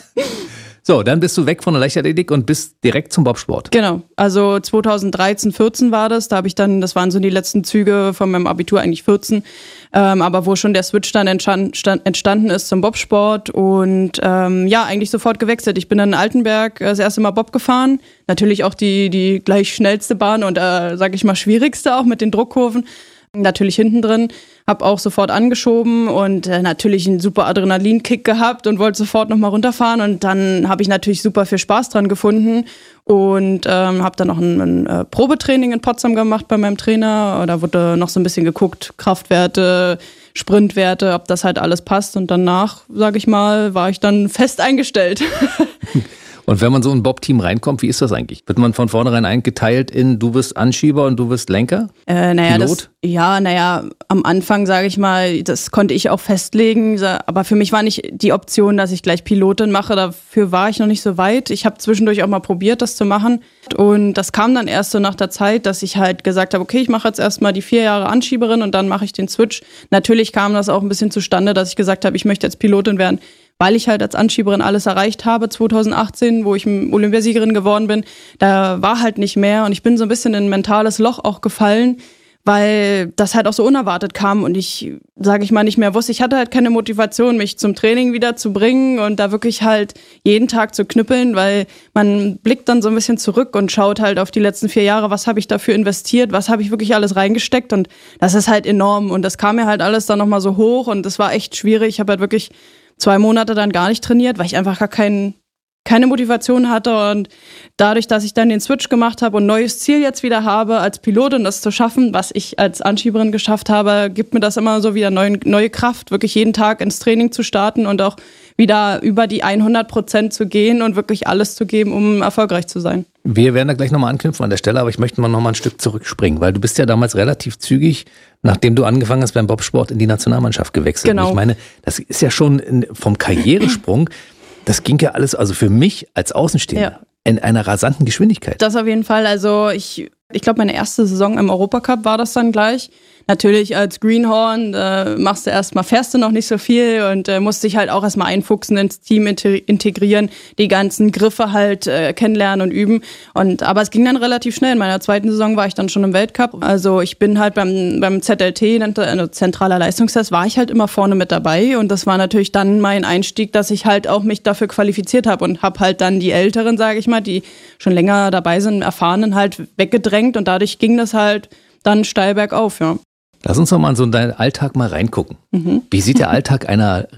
So, dann bist du weg von der Leichtathletik und bist direkt zum Bobsport. Genau, also 2013, 14 war das. Da habe ich dann, das waren so die letzten Züge von meinem Abitur, eigentlich 14. Aber wo schon der Switch dann entstanden ist zum Bobsport und eigentlich sofort gewechselt. Ich bin dann in Altenberg das erste Mal Bob gefahren. Natürlich auch die gleich schnellste Bahn und sage ich mal schwierigste auch mit den Druckkurven. Natürlich hinten drin, habe auch sofort angeschoben und natürlich einen super Adrenalinkick gehabt und wollte sofort nochmal runterfahren und dann habe ich natürlich super viel Spaß dran gefunden und habe dann noch ein Probetraining in Potsdam gemacht bei meinem Trainer. Da wurde noch so ein bisschen geguckt, Kraftwerte, Sprintwerte, ob das halt alles passt und danach, sage ich mal, war ich dann fest eingestellt. Und wenn man so in ein Bob-Team reinkommt, wie ist das eigentlich? Wird man von vornherein eingeteilt in, du bist Anschieber und du bist Lenker? Pilot? Am Anfang, sage ich mal, das konnte ich auch festlegen, aber für mich war nicht die Option, dass ich gleich Pilotin mache, dafür war ich noch nicht so weit. Ich habe zwischendurch auch mal probiert, das zu machen und das kam dann erst so nach der Zeit, dass ich halt gesagt habe, okay, ich mache jetzt erstmal die 4 Jahre Anschieberin und dann mache ich den Switch. Natürlich kam das auch ein bisschen zustande, dass ich gesagt habe, ich möchte jetzt Pilotin werden, weil ich halt als Anschieberin alles erreicht habe 2018, wo ich Olympiasiegerin geworden bin. Da war halt nicht mehr und ich bin so ein bisschen in ein mentales Loch auch gefallen, weil das halt auch so unerwartet kam und ich, sage ich mal, nicht mehr wusste. Ich hatte halt keine Motivation, mich zum Training wieder zu bringen und da wirklich halt jeden Tag zu knüppeln, weil man blickt dann so ein bisschen zurück und schaut halt auf die letzten 4 Jahre, was habe ich dafür investiert, was habe ich wirklich alles reingesteckt und das ist halt enorm und das kam mir halt alles dann nochmal so hoch und das war echt schwierig. Ich habe halt wirklich 2 Monate dann gar nicht trainiert, weil ich einfach gar keine Motivation hatte und dadurch, dass ich dann den Switch gemacht habe und ein neues Ziel jetzt wieder habe als Pilotin, das zu schaffen, was ich als Anschieberin geschafft habe, gibt mir das immer so wieder neue Kraft, wirklich jeden Tag ins Training zu starten und auch wieder über die 100% zu gehen und wirklich alles zu geben, um erfolgreich zu sein. Wir werden da gleich nochmal anknüpfen an der Stelle, aber ich möchte mal nochmal ein Stück zurückspringen, weil du bist ja damals relativ zügig, nachdem du angefangen hast beim Bobsport, in die Nationalmannschaft gewechselt. Genau. Und ich meine, das ist ja schon vom Karrieresprung, das ging ja alles, also für mich als Außenstehender, in einer rasanten Geschwindigkeit. Das auf jeden Fall, also ich glaube, meine erste Saison im Europacup war das dann gleich. Natürlich als Greenhorn fährst du noch nicht so viel und musst dich halt auch erstmal einfuchsen, ins Team integrieren, die ganzen Griffe halt kennenlernen und üben. Aber es ging dann relativ schnell. In meiner 2. Saison war ich dann schon im Weltcup. Also ich bin halt beim ZLT, zentraler Leistungstest, war ich halt immer vorne mit dabei und das war natürlich dann mein Einstieg, dass ich halt auch mich dafür qualifiziert habe und habe halt dann die Älteren, sage ich mal, die schon länger dabei sind, Erfahrenen halt weggedrängt und dadurch ging das halt dann steil bergauf, ja. Lass uns doch mal in so deinen Alltag mal reingucken. Wie sieht der Alltag einer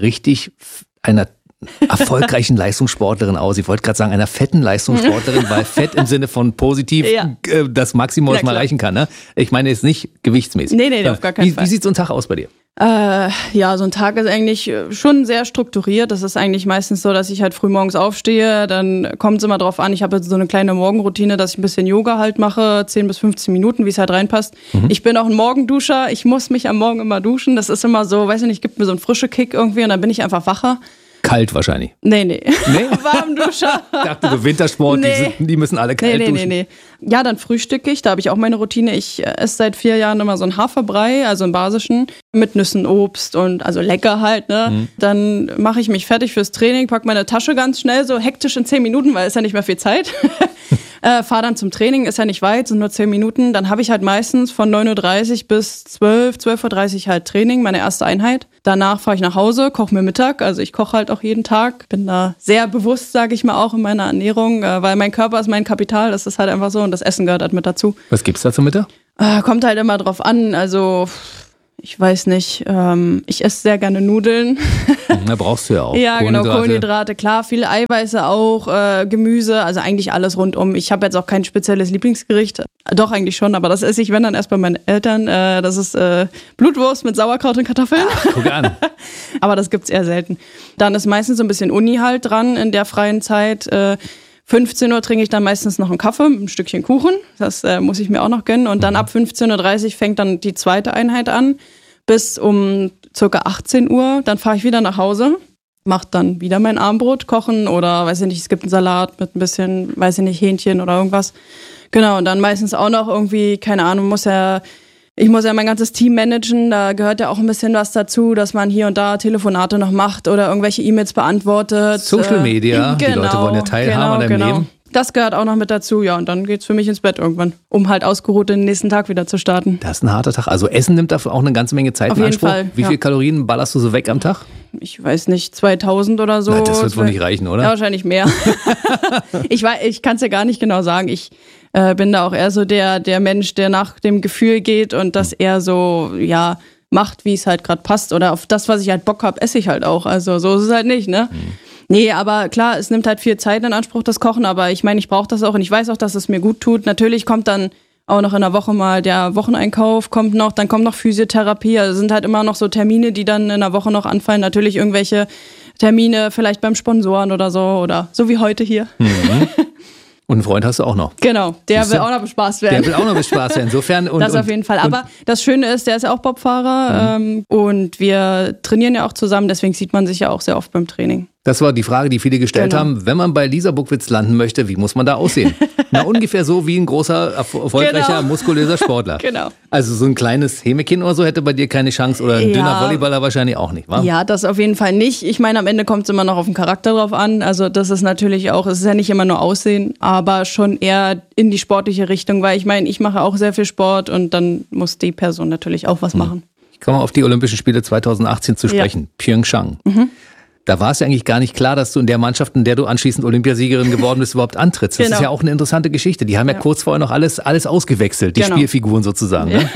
erfolgreichen Leistungssportlerin aus? Ich wollte gerade sagen, einer fetten Leistungssportlerin, weil fett im Sinne von positiv das Maximum, was man erreichen kann. Ne? Ich meine jetzt nicht gewichtsmäßig. Nee, auf gar keinen Fall. Wie sieht so ein Tag aus bei dir? So ein Tag ist eigentlich schon sehr strukturiert. Das ist eigentlich meistens so, dass ich halt frühmorgens aufstehe. Dann kommt es immer drauf an. Ich habe so eine kleine Morgenroutine, dass ich ein bisschen Yoga halt mache, 10 bis 15 Minuten, wie es halt reinpasst. Ich bin auch ein Morgenduscher. Ich muss mich am Morgen immer duschen. Das ist immer so, weiß ich nicht, gibt mir so einen frischen Kick irgendwie und dann bin ich einfach wacher. Kalt wahrscheinlich. Nee? Warmduscher. Ich dachte, so Wintersport, die müssen alle kalt duschen. Nee. Ja, dann frühstücke ich, da habe ich auch meine Routine. Ich esse seit 4 Jahren immer so einen Haferbrei, also einen basischen, mit Nüssen, Obst und also lecker halt, ne? Mhm. Dann mache ich mich fertig fürs Training, packe meine Tasche ganz schnell, so hektisch in 10 Minuten, weil es ja nicht mehr viel Zeit. Fahre dann zum Training, ist ja nicht weit, sind nur 10 Minuten. Dann habe ich halt meistens von 9:30 Uhr bis 12:30 Uhr halt Training, meine erste Einheit. Danach fahre ich nach Hause, koche mir Mittag. Also ich koche halt auch jeden Tag. Bin da sehr bewusst, sage ich mal, auch in meiner Ernährung, weil mein Körper ist mein Kapital. Das ist halt einfach so und das Essen gehört halt mit dazu. Was gibt's da zum Mittag? Kommt halt immer drauf an. Also ich weiß nicht, ich esse sehr gerne Nudeln. Da brauchst du ja auch. Ja, genau, Kohlenhydrate, klar, viele Eiweiße auch, Gemüse, also eigentlich alles rundum. Ich habe jetzt auch kein spezielles Lieblingsgericht. Doch, eigentlich schon, aber das esse ich, wenn dann erst bei meinen Eltern. Das ist Blutwurst mit Sauerkraut und Kartoffeln. Ach, guck an. Aber das gibt's eher selten. Dann ist meistens so ein bisschen Uni halt dran in der freien Zeit. 15 Uhr trinke ich dann meistens noch einen Kaffee, ein Stückchen Kuchen. Das muss ich mir auch noch gönnen. Und dann ab 15:30 Uhr fängt dann die zweite Einheit an. Bis um ca. 18 Uhr. Dann fahre ich wieder nach Hause. Mache dann wieder mein Abendbrot, kochen oder, weiß ich nicht, es gibt einen Salat mit ein bisschen, weiß ich nicht, Hähnchen oder irgendwas. Genau, und dann meistens auch noch irgendwie, keine Ahnung, ich muss ja mein ganzes Team managen, da gehört ja auch ein bisschen was dazu, dass man hier und da Telefonate noch macht oder irgendwelche E-Mails beantwortet. Social Media, die Leute wollen ja teilhaben an deinem Leben. Das gehört auch noch mit dazu, ja, und dann geht's für mich ins Bett irgendwann, um halt ausgeruht den nächsten Tag wieder zu starten. Das ist ein harter Tag. Also Essen nimmt dafür auch eine ganze Menge Zeit in Anspruch. Auf jeden Fall, Wie viele Kalorien ballerst du so weg am Tag? Ich weiß nicht, 2000 oder so. Na, das wird wohl nicht reichen, oder? Ja, wahrscheinlich mehr. Ich kann es ja gar nicht genau sagen. Ich bin da auch eher so der Mensch, der nach dem Gefühl geht und das eher so, ja, macht, wie es halt gerade passt. Oder auf das, was ich halt Bock habe, esse ich halt auch. Also so ist es halt nicht, ne? Nee, aber klar, es nimmt halt viel Zeit in Anspruch, das Kochen. Aber ich meine, ich brauche das auch und ich weiß auch, dass es mir gut tut. Natürlich kommt dann auch noch in der Woche mal der Wocheneinkauf, dann kommt noch Physiotherapie. Also sind halt immer noch so Termine, die dann in der Woche noch anfallen. Natürlich irgendwelche Termine vielleicht beim Sponsoren oder so wie heute hier. Mhm. Und einen Freund hast du auch noch. Genau, der will auch noch bespaßt werden. Der will auch noch bespaßt werden, insofern. Das auf jeden Fall. Aber das Schöne ist, der ist ja auch Bobfahrer und wir trainieren ja auch zusammen, deswegen sieht man sich ja auch sehr oft beim Training. Das war die Frage, die viele gestellt haben. Wenn man bei Lisa Buckwitz landen möchte, wie muss man da aussehen? Na, ungefähr so wie ein großer, erfolgreicher, muskulöser Sportler. Genau. Also so ein kleines Hämekind oder so hätte bei dir keine Chance oder ein dünner Volleyballer wahrscheinlich auch nicht, wa? Ja, das auf jeden Fall nicht. Ich meine, am Ende kommt es immer noch auf den Charakter drauf an. Also das ist natürlich auch, es ist ja nicht immer nur Aussehen, aber schon eher in die sportliche Richtung, weil ich meine, ich mache auch sehr viel Sport und dann muss die Person natürlich auch was machen. Ich komme auf die Olympischen Spiele 2018 zu sprechen, Pyeongchang. Da war es ja eigentlich gar nicht klar, dass du in der Mannschaft, in der du anschließend Olympiasiegerin geworden bist, überhaupt antrittst. Das ist ja auch eine interessante Geschichte. Die haben ja kurz vorher noch alles ausgewechselt, die Spielfiguren sozusagen. Ne?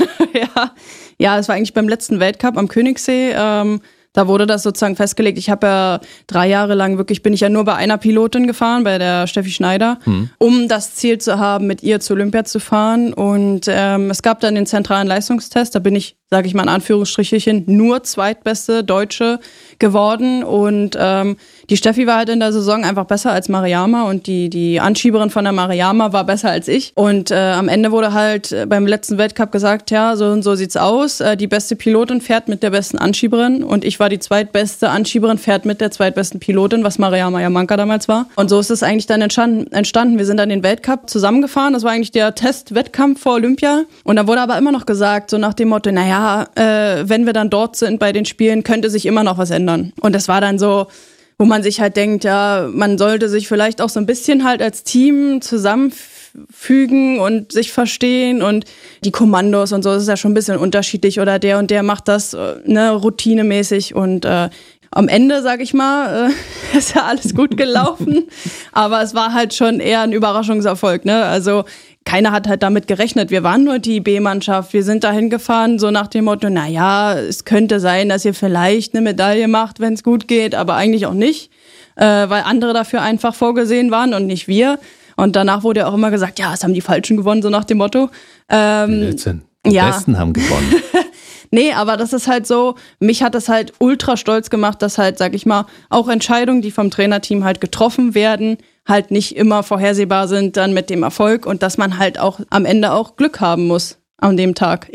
Ja, das war eigentlich beim letzten Weltcup am Königssee. Da wurde das sozusagen festgelegt. Ich habe ja 3 Jahre lang bin ich ja nur bei einer Pilotin gefahren, bei der Steffi Schneider, um das Ziel zu haben, mit ihr zur Olympia zu fahren. Und es gab dann den zentralen Leistungstest. Da bin ich, sage ich mal in Anführungsstrichen, nur zweitbeste Deutsche geworden. Und die Steffi war halt in der Saison einfach besser als Mariama und die Anschieberin von der Mariama war besser als ich. Und am Ende wurde halt beim letzten Weltcup gesagt, ja, so und so sieht's aus. Die beste Pilotin fährt mit der besten Anschieberin und ich war die zweitbeste Anschieberin, fährt mit der zweitbesten Pilotin, was Mariama Yamanka damals war. Und so ist es eigentlich dann entstanden. Wir sind dann den Weltcup zusammengefahren. Das war eigentlich der Testwettkampf vor Olympia. Und da wurde aber immer noch gesagt, so nach dem Motto, naja, wenn wir dann dort sind bei den Spielen, könnte sich immer noch was ändern. Und das war dann so, wo man sich halt denkt, ja, man sollte sich vielleicht auch so ein bisschen halt als Team zusammenfügen und sich verstehen und die Kommandos und so, das ist ja schon ein bisschen unterschiedlich oder der und der macht das routinemäßig und am Ende, sag ich mal, ist ja alles gut gelaufen, aber es war halt schon eher ein Überraschungserfolg, ne? Also keiner hat halt damit gerechnet. Wir waren nur die B-Mannschaft. Wir sind dahin gefahren, so nach dem Motto, naja, es könnte sein, dass ihr vielleicht eine Medaille macht, wenn es gut geht, aber eigentlich auch nicht, weil andere dafür einfach vorgesehen waren und nicht wir. Und danach wurde ja auch immer gesagt, ja, es haben die Falschen gewonnen, so nach dem Motto. Blödsinn. Die Besten haben gewonnen. Nee, aber das ist halt so, mich hat das halt ultra stolz gemacht, dass halt, sag ich mal, auch Entscheidungen, die vom Trainerteam halt getroffen werden, halt nicht immer vorhersehbar sind dann mit dem Erfolg und dass man halt auch am Ende auch Glück haben muss an dem Tag X.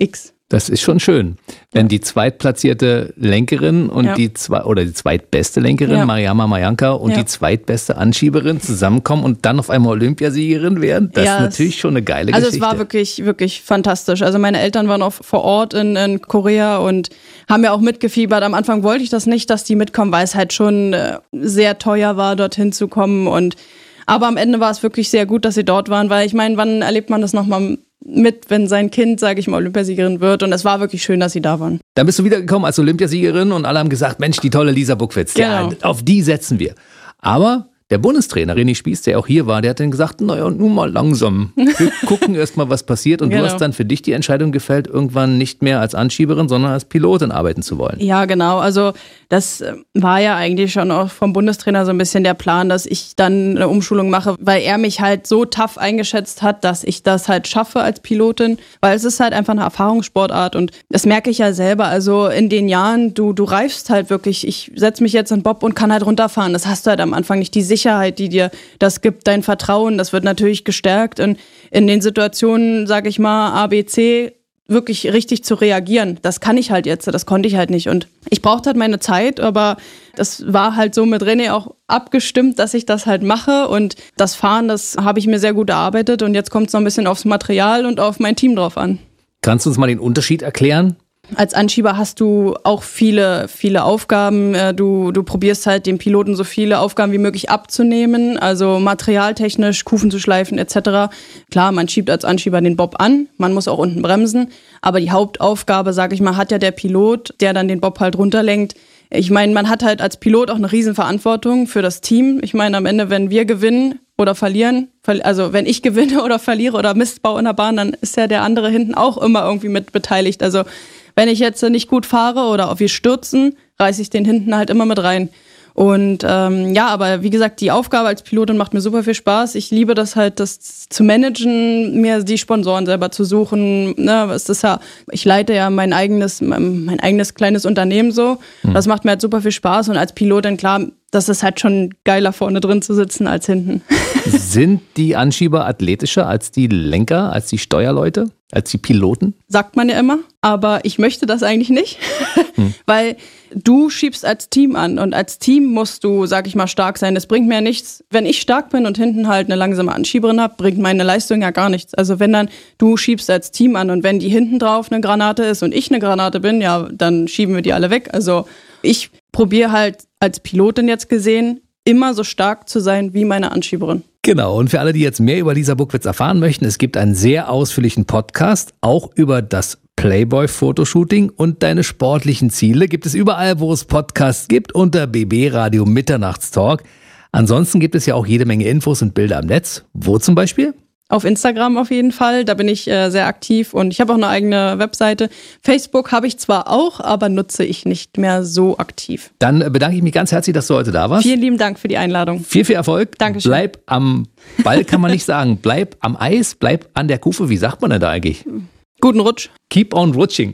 Das ist schon schön, wenn die zweitplatzierte Lenkerin und die zweitbeste Lenkerin, Mariama Majanka, und die zweitbeste Anschieberin zusammenkommen und dann auf einmal Olympiasiegerin werden. Das ist natürlich schon eine geile Geschichte. Also es war wirklich, wirklich fantastisch. Also meine Eltern waren auch vor Ort in Korea und haben ja auch mitgefiebert. Am Anfang wollte ich das nicht, dass die mitkommen, weil es halt schon sehr teuer war, dorthin zu kommen. Aber am Ende war es wirklich sehr gut, dass sie dort waren, weil ich meine, wann erlebt man das nochmal mit, wenn sein Kind, sage ich mal, Olympiasiegerin wird, und es war wirklich schön, dass sie da waren. Dann bist du wiedergekommen als Olympiasiegerin und alle haben gesagt, Mensch, die tolle Lisa Buckwitz, ja, auf die setzen wir. Aber der Bundestrainer René Spieß, der auch hier war, der hat dann gesagt, naja, nun mal langsam. Wir gucken erst mal, was passiert. Und du hast dann für dich die Entscheidung gefällt, irgendwann nicht mehr als Anschieberin, sondern als Pilotin arbeiten zu wollen. Ja, genau. Also das war ja eigentlich schon auch vom Bundestrainer so ein bisschen der Plan, dass ich dann eine Umschulung mache, weil er mich halt so tough eingeschätzt hat, dass ich das halt schaffe als Pilotin, weil es ist halt einfach eine Erfahrungssportart und das merke ich ja selber. Also in den Jahren, du reifst halt wirklich. Ich setze mich jetzt in Bob und kann halt runterfahren. Das hast du halt am Anfang nicht. Die Sicherheit, die dir das gibt, dein Vertrauen, das wird natürlich gestärkt. Und in den Situationen, sage ich mal, A, B, C, wirklich richtig zu reagieren. Das kann ich halt jetzt, das konnte ich halt nicht. Und ich brauchte halt meine Zeit, aber das war halt so mit René auch abgestimmt, dass ich das halt mache. Und das Fahren, das habe ich mir sehr gut erarbeitet. Und jetzt kommt es noch ein bisschen aufs Material und auf mein Team drauf an. Kannst du uns mal den Unterschied erklären? Als Anschieber hast du auch viele Aufgaben. Du probierst halt dem Piloten so viele Aufgaben wie möglich abzunehmen, also materialtechnisch, Kufen zu schleifen etc. Klar, man schiebt als Anschieber den Bob an, man muss auch unten bremsen, aber die Hauptaufgabe, sag ich mal, hat ja der Pilot, der dann den Bob halt runterlenkt. Ich meine, man hat halt als Pilot auch eine Riesenverantwortung für das Team. Ich meine, am Ende, wenn wir gewinnen oder verlieren, also wenn ich gewinne oder verliere oder Mist baue in der Bahn, dann ist ja der andere hinten auch immer irgendwie mit beteiligt. Also wenn ich jetzt nicht gut fahre oder wir stürzen, reiße ich den hinten halt immer mit rein. Und aber wie gesagt, die Aufgabe als Pilotin macht mir super viel Spaß. Ich liebe das halt, das zu managen, mir die Sponsoren selber zu suchen. Ne, es ist ja, ich leite ja mein eigenes kleines Unternehmen so. Das macht mir halt super viel Spaß. Und als Pilotin, klar, das ist halt schon geiler, vorne drin zu sitzen als hinten. Sind die Anschieber athletischer als die Lenker, als die Steuerleute, als die Piloten? Sagt man ja immer, aber ich möchte das eigentlich nicht, weil du schiebst als Team an und als Team musst du, sag ich mal, stark sein. Das bringt mir ja nichts, wenn ich stark bin und hinten halt eine langsame Anschieberin habe, bringt meine Leistung ja gar nichts. Also wenn dann du schiebst als Team an und wenn die hinten drauf eine Granate ist und ich eine Granate bin, ja, dann schieben wir die alle weg. Also ich probiere halt als Pilotin jetzt gesehen, immer so stark zu sein wie meine Anschieberin. Genau, und für alle, die jetzt mehr über Lisa Buckwitz erfahren möchten, es gibt einen sehr ausführlichen Podcast, auch über das Playboy-Fotoshooting und deine sportlichen Ziele. Gibt es überall, wo es Podcasts gibt, unter BB Radio Mitternachtstalk. Ansonsten gibt es ja auch jede Menge Infos und Bilder am Netz. Wo zum Beispiel? Auf Instagram auf jeden Fall, da bin ich sehr aktiv und ich habe auch eine eigene Webseite. Facebook habe ich zwar auch, aber nutze ich nicht mehr so aktiv. Dann bedanke ich mich ganz herzlich, dass du heute da warst. Vielen lieben Dank für die Einladung. Viel Erfolg. Dankeschön. Bleib am Ball, kann man nicht sagen. Bleib am Eis, bleib an der Kufe. Wie sagt man denn da eigentlich? Guten Rutsch. Keep on rutsching.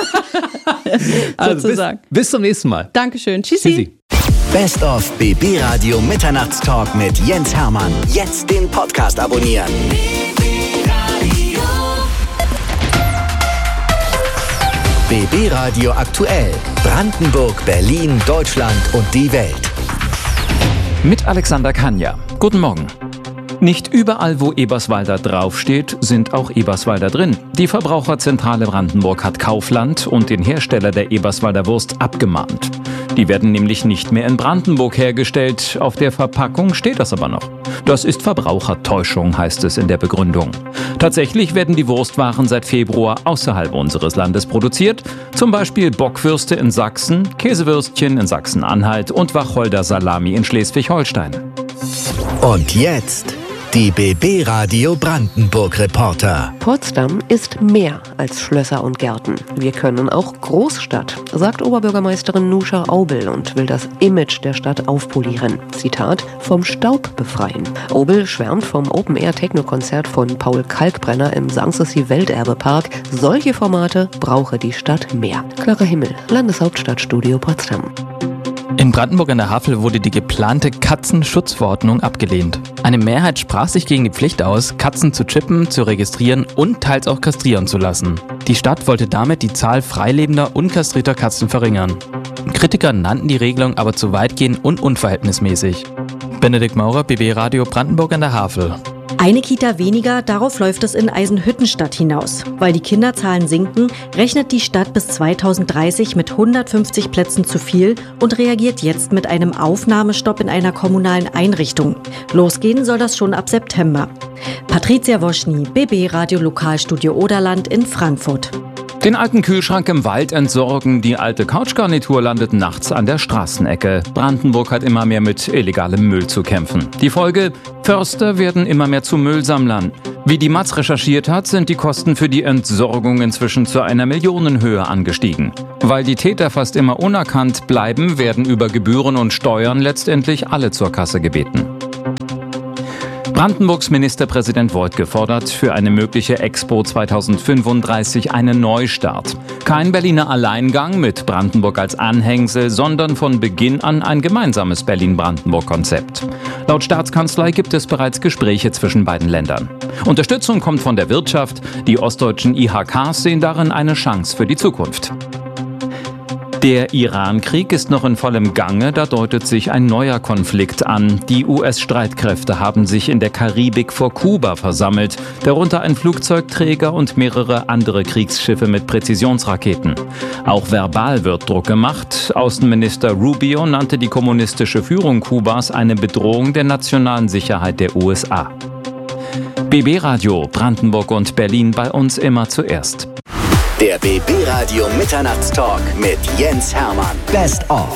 Also sozusagen. Bis zum nächsten Mal. Dankeschön. Tschüssi. Best of BB Radio Mitternachtstalk mit Jens Hermann. Jetzt den Podcast abonnieren. BB Radio aktuell. Brandenburg, Berlin, Deutschland und die Welt. Mit Alexander Kania. Guten Morgen. Nicht überall, wo Eberswalder draufsteht, sind auch Eberswalder drin. Die Verbraucherzentrale Brandenburg hat Kaufland und den Hersteller der Eberswalder Wurst abgemahnt. Die werden nämlich nicht mehr in Brandenburg hergestellt. Auf der Verpackung steht das aber noch. Das ist Verbrauchertäuschung, heißt es in der Begründung. Tatsächlich werden die Wurstwaren seit Februar außerhalb unseres Landes produziert. Zum Beispiel Bockwürste in Sachsen, Käsewürstchen in Sachsen-Anhalt und Wacholder Salami in Schleswig-Holstein. Und jetzt die BB Radio Brandenburg Reporter. Potsdam ist mehr als Schlösser und Gärten. Wir können auch Großstadt, sagt Oberbürgermeisterin Nuscha Aubel und will das Image der Stadt aufpolieren. Zitat, vom Staub befreien. Aubel schwärmt vom Open-Air-Techno-Konzert von Paul Kalkbrenner im Sanssouci Welterbepark. Solche Formate brauche die Stadt mehr. Klarer Himmel, Landeshauptstadtstudio Potsdam. In Brandenburg an der Havel wurde die geplante Katzenschutzverordnung abgelehnt. Eine Mehrheit sprach sich gegen die Pflicht aus, Katzen zu chippen, zu registrieren und teils auch kastrieren zu lassen. Die Stadt wollte damit die Zahl freilebender, unkastrierter Katzen verringern. Kritiker nannten die Regelung aber zu weitgehend und unverhältnismäßig. Benedikt Maurer, BB Radio Brandenburg an der Havel. Eine Kita weniger, darauf läuft es in Eisenhüttenstadt hinaus. Weil die Kinderzahlen sinken, rechnet die Stadt bis 2030 mit 150 Plätzen zu viel und reagiert jetzt mit einem Aufnahmestopp in einer kommunalen Einrichtung. Losgehen soll das schon ab September. Patricia Woschny, BB Radio Lokalstudio Oderland in Frankfurt. Den alten Kühlschrank im Wald entsorgen, die alte Couchgarnitur landet nachts an der Straßenecke. Brandenburg hat immer mehr mit illegalem Müll zu kämpfen. Die Folge? Förster werden immer mehr zu Müllsammlern. Wie die Matz recherchiert hat, sind die Kosten für die Entsorgung inzwischen zu einer Millionenhöhe angestiegen. Weil die Täter fast immer unerkannt bleiben, werden über Gebühren und Steuern letztendlich alle zur Kasse gebeten. Brandenburgs Ministerpräsident Woidke fordert für eine mögliche Expo 2035 einen Neustart. Kein Berliner Alleingang mit Brandenburg als Anhängsel, sondern von Beginn an ein gemeinsames Berlin-Brandenburg-Konzept. Laut Staatskanzlei gibt es bereits Gespräche zwischen beiden Ländern. Unterstützung kommt von der Wirtschaft. Die ostdeutschen IHKs sehen darin eine Chance für die Zukunft. Der Iran-Krieg ist noch in vollem Gange, da deutet sich ein neuer Konflikt an. Die US-Streitkräfte haben sich in der Karibik vor Kuba versammelt, darunter ein Flugzeugträger und mehrere andere Kriegsschiffe mit Präzisionsraketen. Auch verbal wird Druck gemacht. Außenminister Rubio nannte die kommunistische Führung Kubas eine Bedrohung der nationalen Sicherheit der USA. BB Radio Brandenburg und Berlin, bei uns immer zuerst. Der BB Radio Mitternachtstalk mit Jens Hermann. Best of.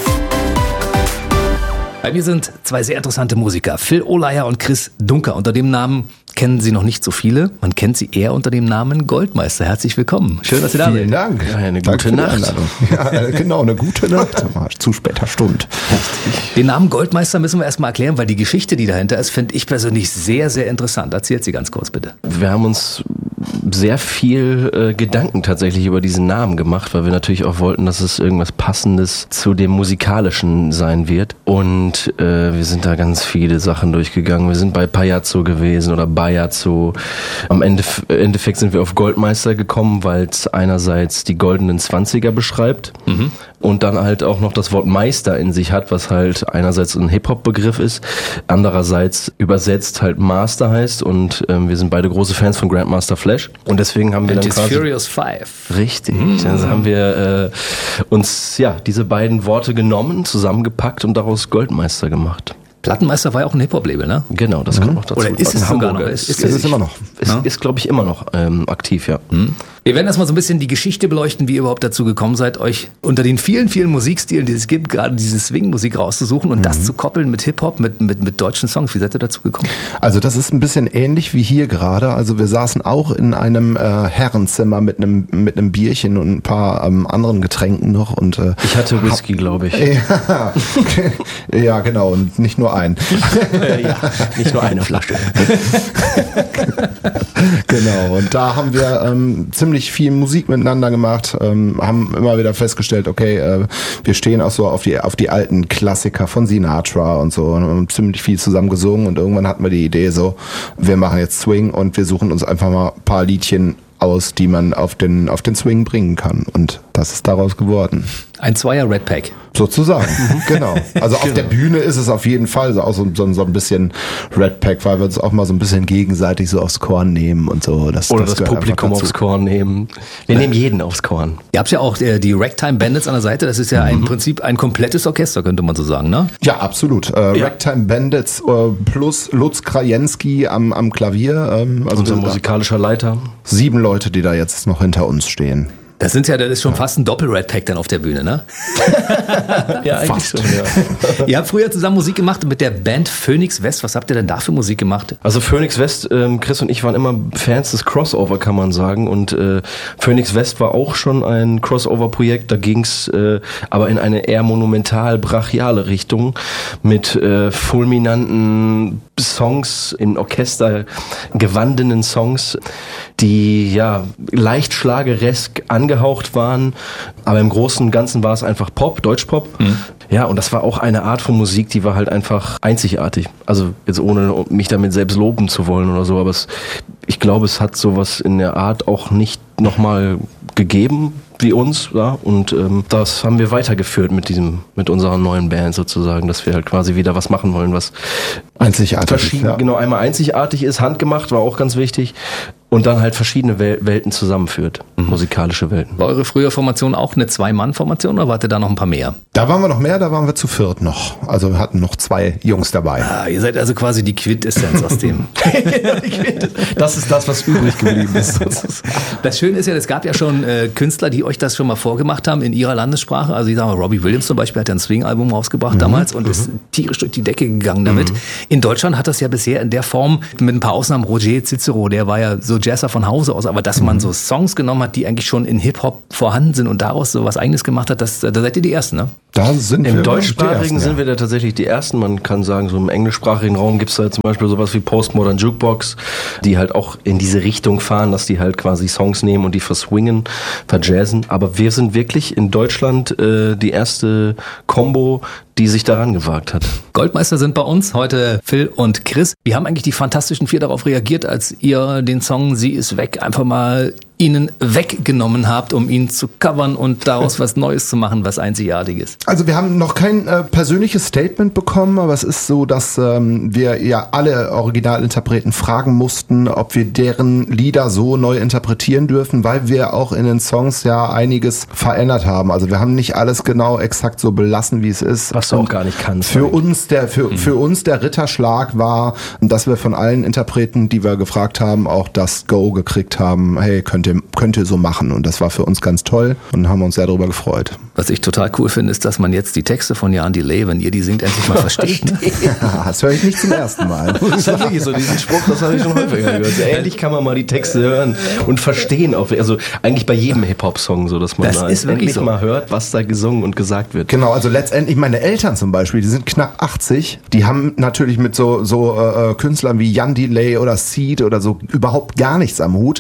Bei mir sind zwei sehr interessante Musiker, Phil Ohleier und Chris Dunker. Unter dem Namen kennen Sie noch nicht so viele. Man kennt sie eher unter dem Namen Goldmeister. Herzlich willkommen. Schön, dass Sie da sind. Vielen Dank. Ja, eine gute Nacht. Ja, genau, eine gute Nacht. Zu später Stunde. Den Namen Goldmeister müssen wir erstmal erklären, weil die Geschichte, die dahinter ist, finde ich persönlich sehr, sehr interessant. Erzählt sie ganz kurz, bitte. Wir haben uns sehr viel Gedanken tatsächlich über diesen Namen gemacht, weil wir natürlich auch wollten, dass es irgendwas Passendes zu dem Musikalischen sein wird. Und wir sind da ganz viele Sachen durchgegangen. Wir sind bei Pajazzo gewesen oder Bajazzo. Am Endeffekt sind wir auf Goldmeister gekommen, weil es einerseits die goldenen 20er beschreibt und dann halt auch noch das Wort Meister in sich hat, was halt einerseits ein Hip-Hop-Begriff ist, andererseits übersetzt halt Master heißt und wir sind beide große Fans von Grandmaster Flash und deswegen haben wir dann quasi... Furious 5. Richtig. Also haben wir uns diese beiden Worte genommen, zusammengepackt und daraus Goldmeister gemacht. Plattenmeister war ja auch ein Hip-Hop-Label, ne? Genau, das kommt noch dazu. Oder ist es sogar noch? Ist es immer noch. Ist, glaube ich, immer noch aktiv, ja. Wir werden erstmal so ein bisschen die Geschichte beleuchten, wie ihr überhaupt dazu gekommen seid, euch unter den vielen, vielen Musikstilen, die es gibt, gerade diese Swing-Musik rauszusuchen und das zu koppeln mit Hip-Hop, mit deutschen Songs. Wie seid ihr dazu gekommen? Also das ist ein bisschen ähnlich wie hier gerade. Also wir saßen auch in einem Herrenzimmer mit einem Bierchen und ein paar anderen Getränken noch. Und ich hatte Whisky, glaube ich. Ja, ja, genau. Und nicht nur einen. Ja, nicht nur eine Flasche. Genau. Und da haben wir ziemlich viel Musik miteinander gemacht, haben immer wieder festgestellt, okay, wir stehen auch so auf die alten Klassiker von Sinatra und so und haben ziemlich viel zusammen gesungen und irgendwann hatten wir die Idee so, wir machen jetzt Swing und wir suchen uns einfach mal ein paar Liedchen aus, die man auf den Swing bringen kann und das ist daraus geworden. Ein Zweier Red Pack. Sozusagen, genau. Also auf der Bühne ist es auf jeden Fall so auch so ein bisschen Red Pack, weil wir uns auch mal so ein bisschen gegenseitig so aufs Korn nehmen und so. Das Publikum aufs Korn nehmen. Wir nehmen jeden aufs Korn. Ihr habt ja auch die Ragtime Bandits an der Seite. Das ist ja im Prinzip ein komplettes Orchester, könnte man so sagen, ne? Ja, absolut. Ragtime Bandits plus Lutz Krajewski am Klavier. Also unser musikalischer Leiter. 7 Leute, die da jetzt noch hinter uns stehen. Das ist schon fast ein Doppel-Red-Pack dann auf der Bühne, ne? Ja, eigentlich schon, ja. Ihr habt früher zusammen Musik gemacht mit der Band Phoenix West. Was habt ihr denn da für Musik gemacht? Also Phoenix West, Chris und ich waren immer Fans des Crossover, kann man sagen. Und Phoenix West war auch schon ein Crossover-Projekt. Da ging's aber in eine eher monumental-brachiale Richtung mit fulminanten Songs, in Orchester gewandenen Songs, die ja leicht schlageresk angehört angehaucht waren. Aber im Großen und Ganzen war es einfach Pop, Deutschpop. Ja, und das war auch eine Art von Musik, die war halt einfach einzigartig. Also jetzt ohne mich damit selbst loben zu wollen oder so, aber ich glaube, es hat sowas in der Art auch nicht nochmal gegeben wie uns, ja, und das haben wir weitergeführt mit unserer neuen Band sozusagen, dass wir halt quasi wieder was machen wollen, was einzigartig ist. Ja. Genau, einmal einzigartig ist, handgemacht, war auch ganz wichtig. Und dann halt verschiedene Welten zusammenführt, musikalische Welten. War eure frühe Formation auch eine 2-Mann-Formation oder wart ihr da noch ein paar mehr? Da waren wir noch mehr, da waren wir zu viert noch. Also wir hatten noch 2 Jungs dabei. Ah, ihr seid also quasi die Quintessenz aus dem. Das ist das, was übrig geblieben ist. Das Schöne ist ja, es gab ja schon Künstler, die euch das schon mal vorgemacht haben in ihrer Landessprache. Also ich sage mal, Robbie Williams zum Beispiel hat ja ein Swing-Album rausgebracht damals und ist tierisch durch die Decke gegangen damit. In Deutschland hat das ja bisher in der Form, mit ein paar Ausnahmen, Roger Cicero, der war ja so Jazzer von Hause aus, aber dass man so Songs genommen hat, die eigentlich schon in Hip-Hop vorhanden sind und daraus so was Eigenes gemacht hat, da seid ihr die Ersten, ne? Da sind Im wir Deutschsprachigen sind wir da tatsächlich die Ersten. Man kann sagen, so im englischsprachigen Raum gibt es da zum Beispiel sowas wie Postmodern Jukebox, die halt auch in diese Richtung fahren, dass die halt quasi Songs nehmen und die verswingen, verjazzen. Aber wir sind wirklich in Deutschland die erste Combo, die sich daran gewagt hat. Goldmeister sind bei uns, heute Phil und Chris. Wie haben eigentlich die Fantastischen Vier darauf reagiert, als ihr den Song Sie ist weg einfach mal ihnen weggenommen habt, um ihn zu covern und daraus was Neues zu machen, was Einzigartiges? Also wir haben noch kein persönliches Statement bekommen, aber es ist so, dass wir ja alle Originalinterpreten fragen mussten, ob wir deren Lieder so neu interpretieren dürfen, weil wir auch in den Songs ja einiges verändert haben. Also wir haben nicht alles genau exakt so belassen, wie es ist. Was du auch gar nicht kannst. Für uns der Ritterschlag war, dass wir von allen Interpreten, die wir gefragt haben, auch das Go gekriegt haben, hey, könnt ihr so machen. Und das war für uns ganz toll und haben uns sehr darüber gefreut. Was ich total cool finde, ist, dass man jetzt die Texte von Jan Delay, wenn ihr die singt, endlich mal versteht. Ne? Ja, das höre ich nicht zum ersten Mal. Das ist wirklich so, diesen Spruch, das habe ich schon häufiger gehört. Also endlich kann man mal die Texte hören und verstehen. Auch, also eigentlich bei jedem Hip-Hop-Song so, dass man das ist endlich so mal hört, was da gesungen und gesagt wird. Genau, also letztendlich meine Eltern zum Beispiel, die sind knapp 80, die haben natürlich mit so Künstlern wie Jan Delay oder Seed oder so überhaupt gar nichts am Hut.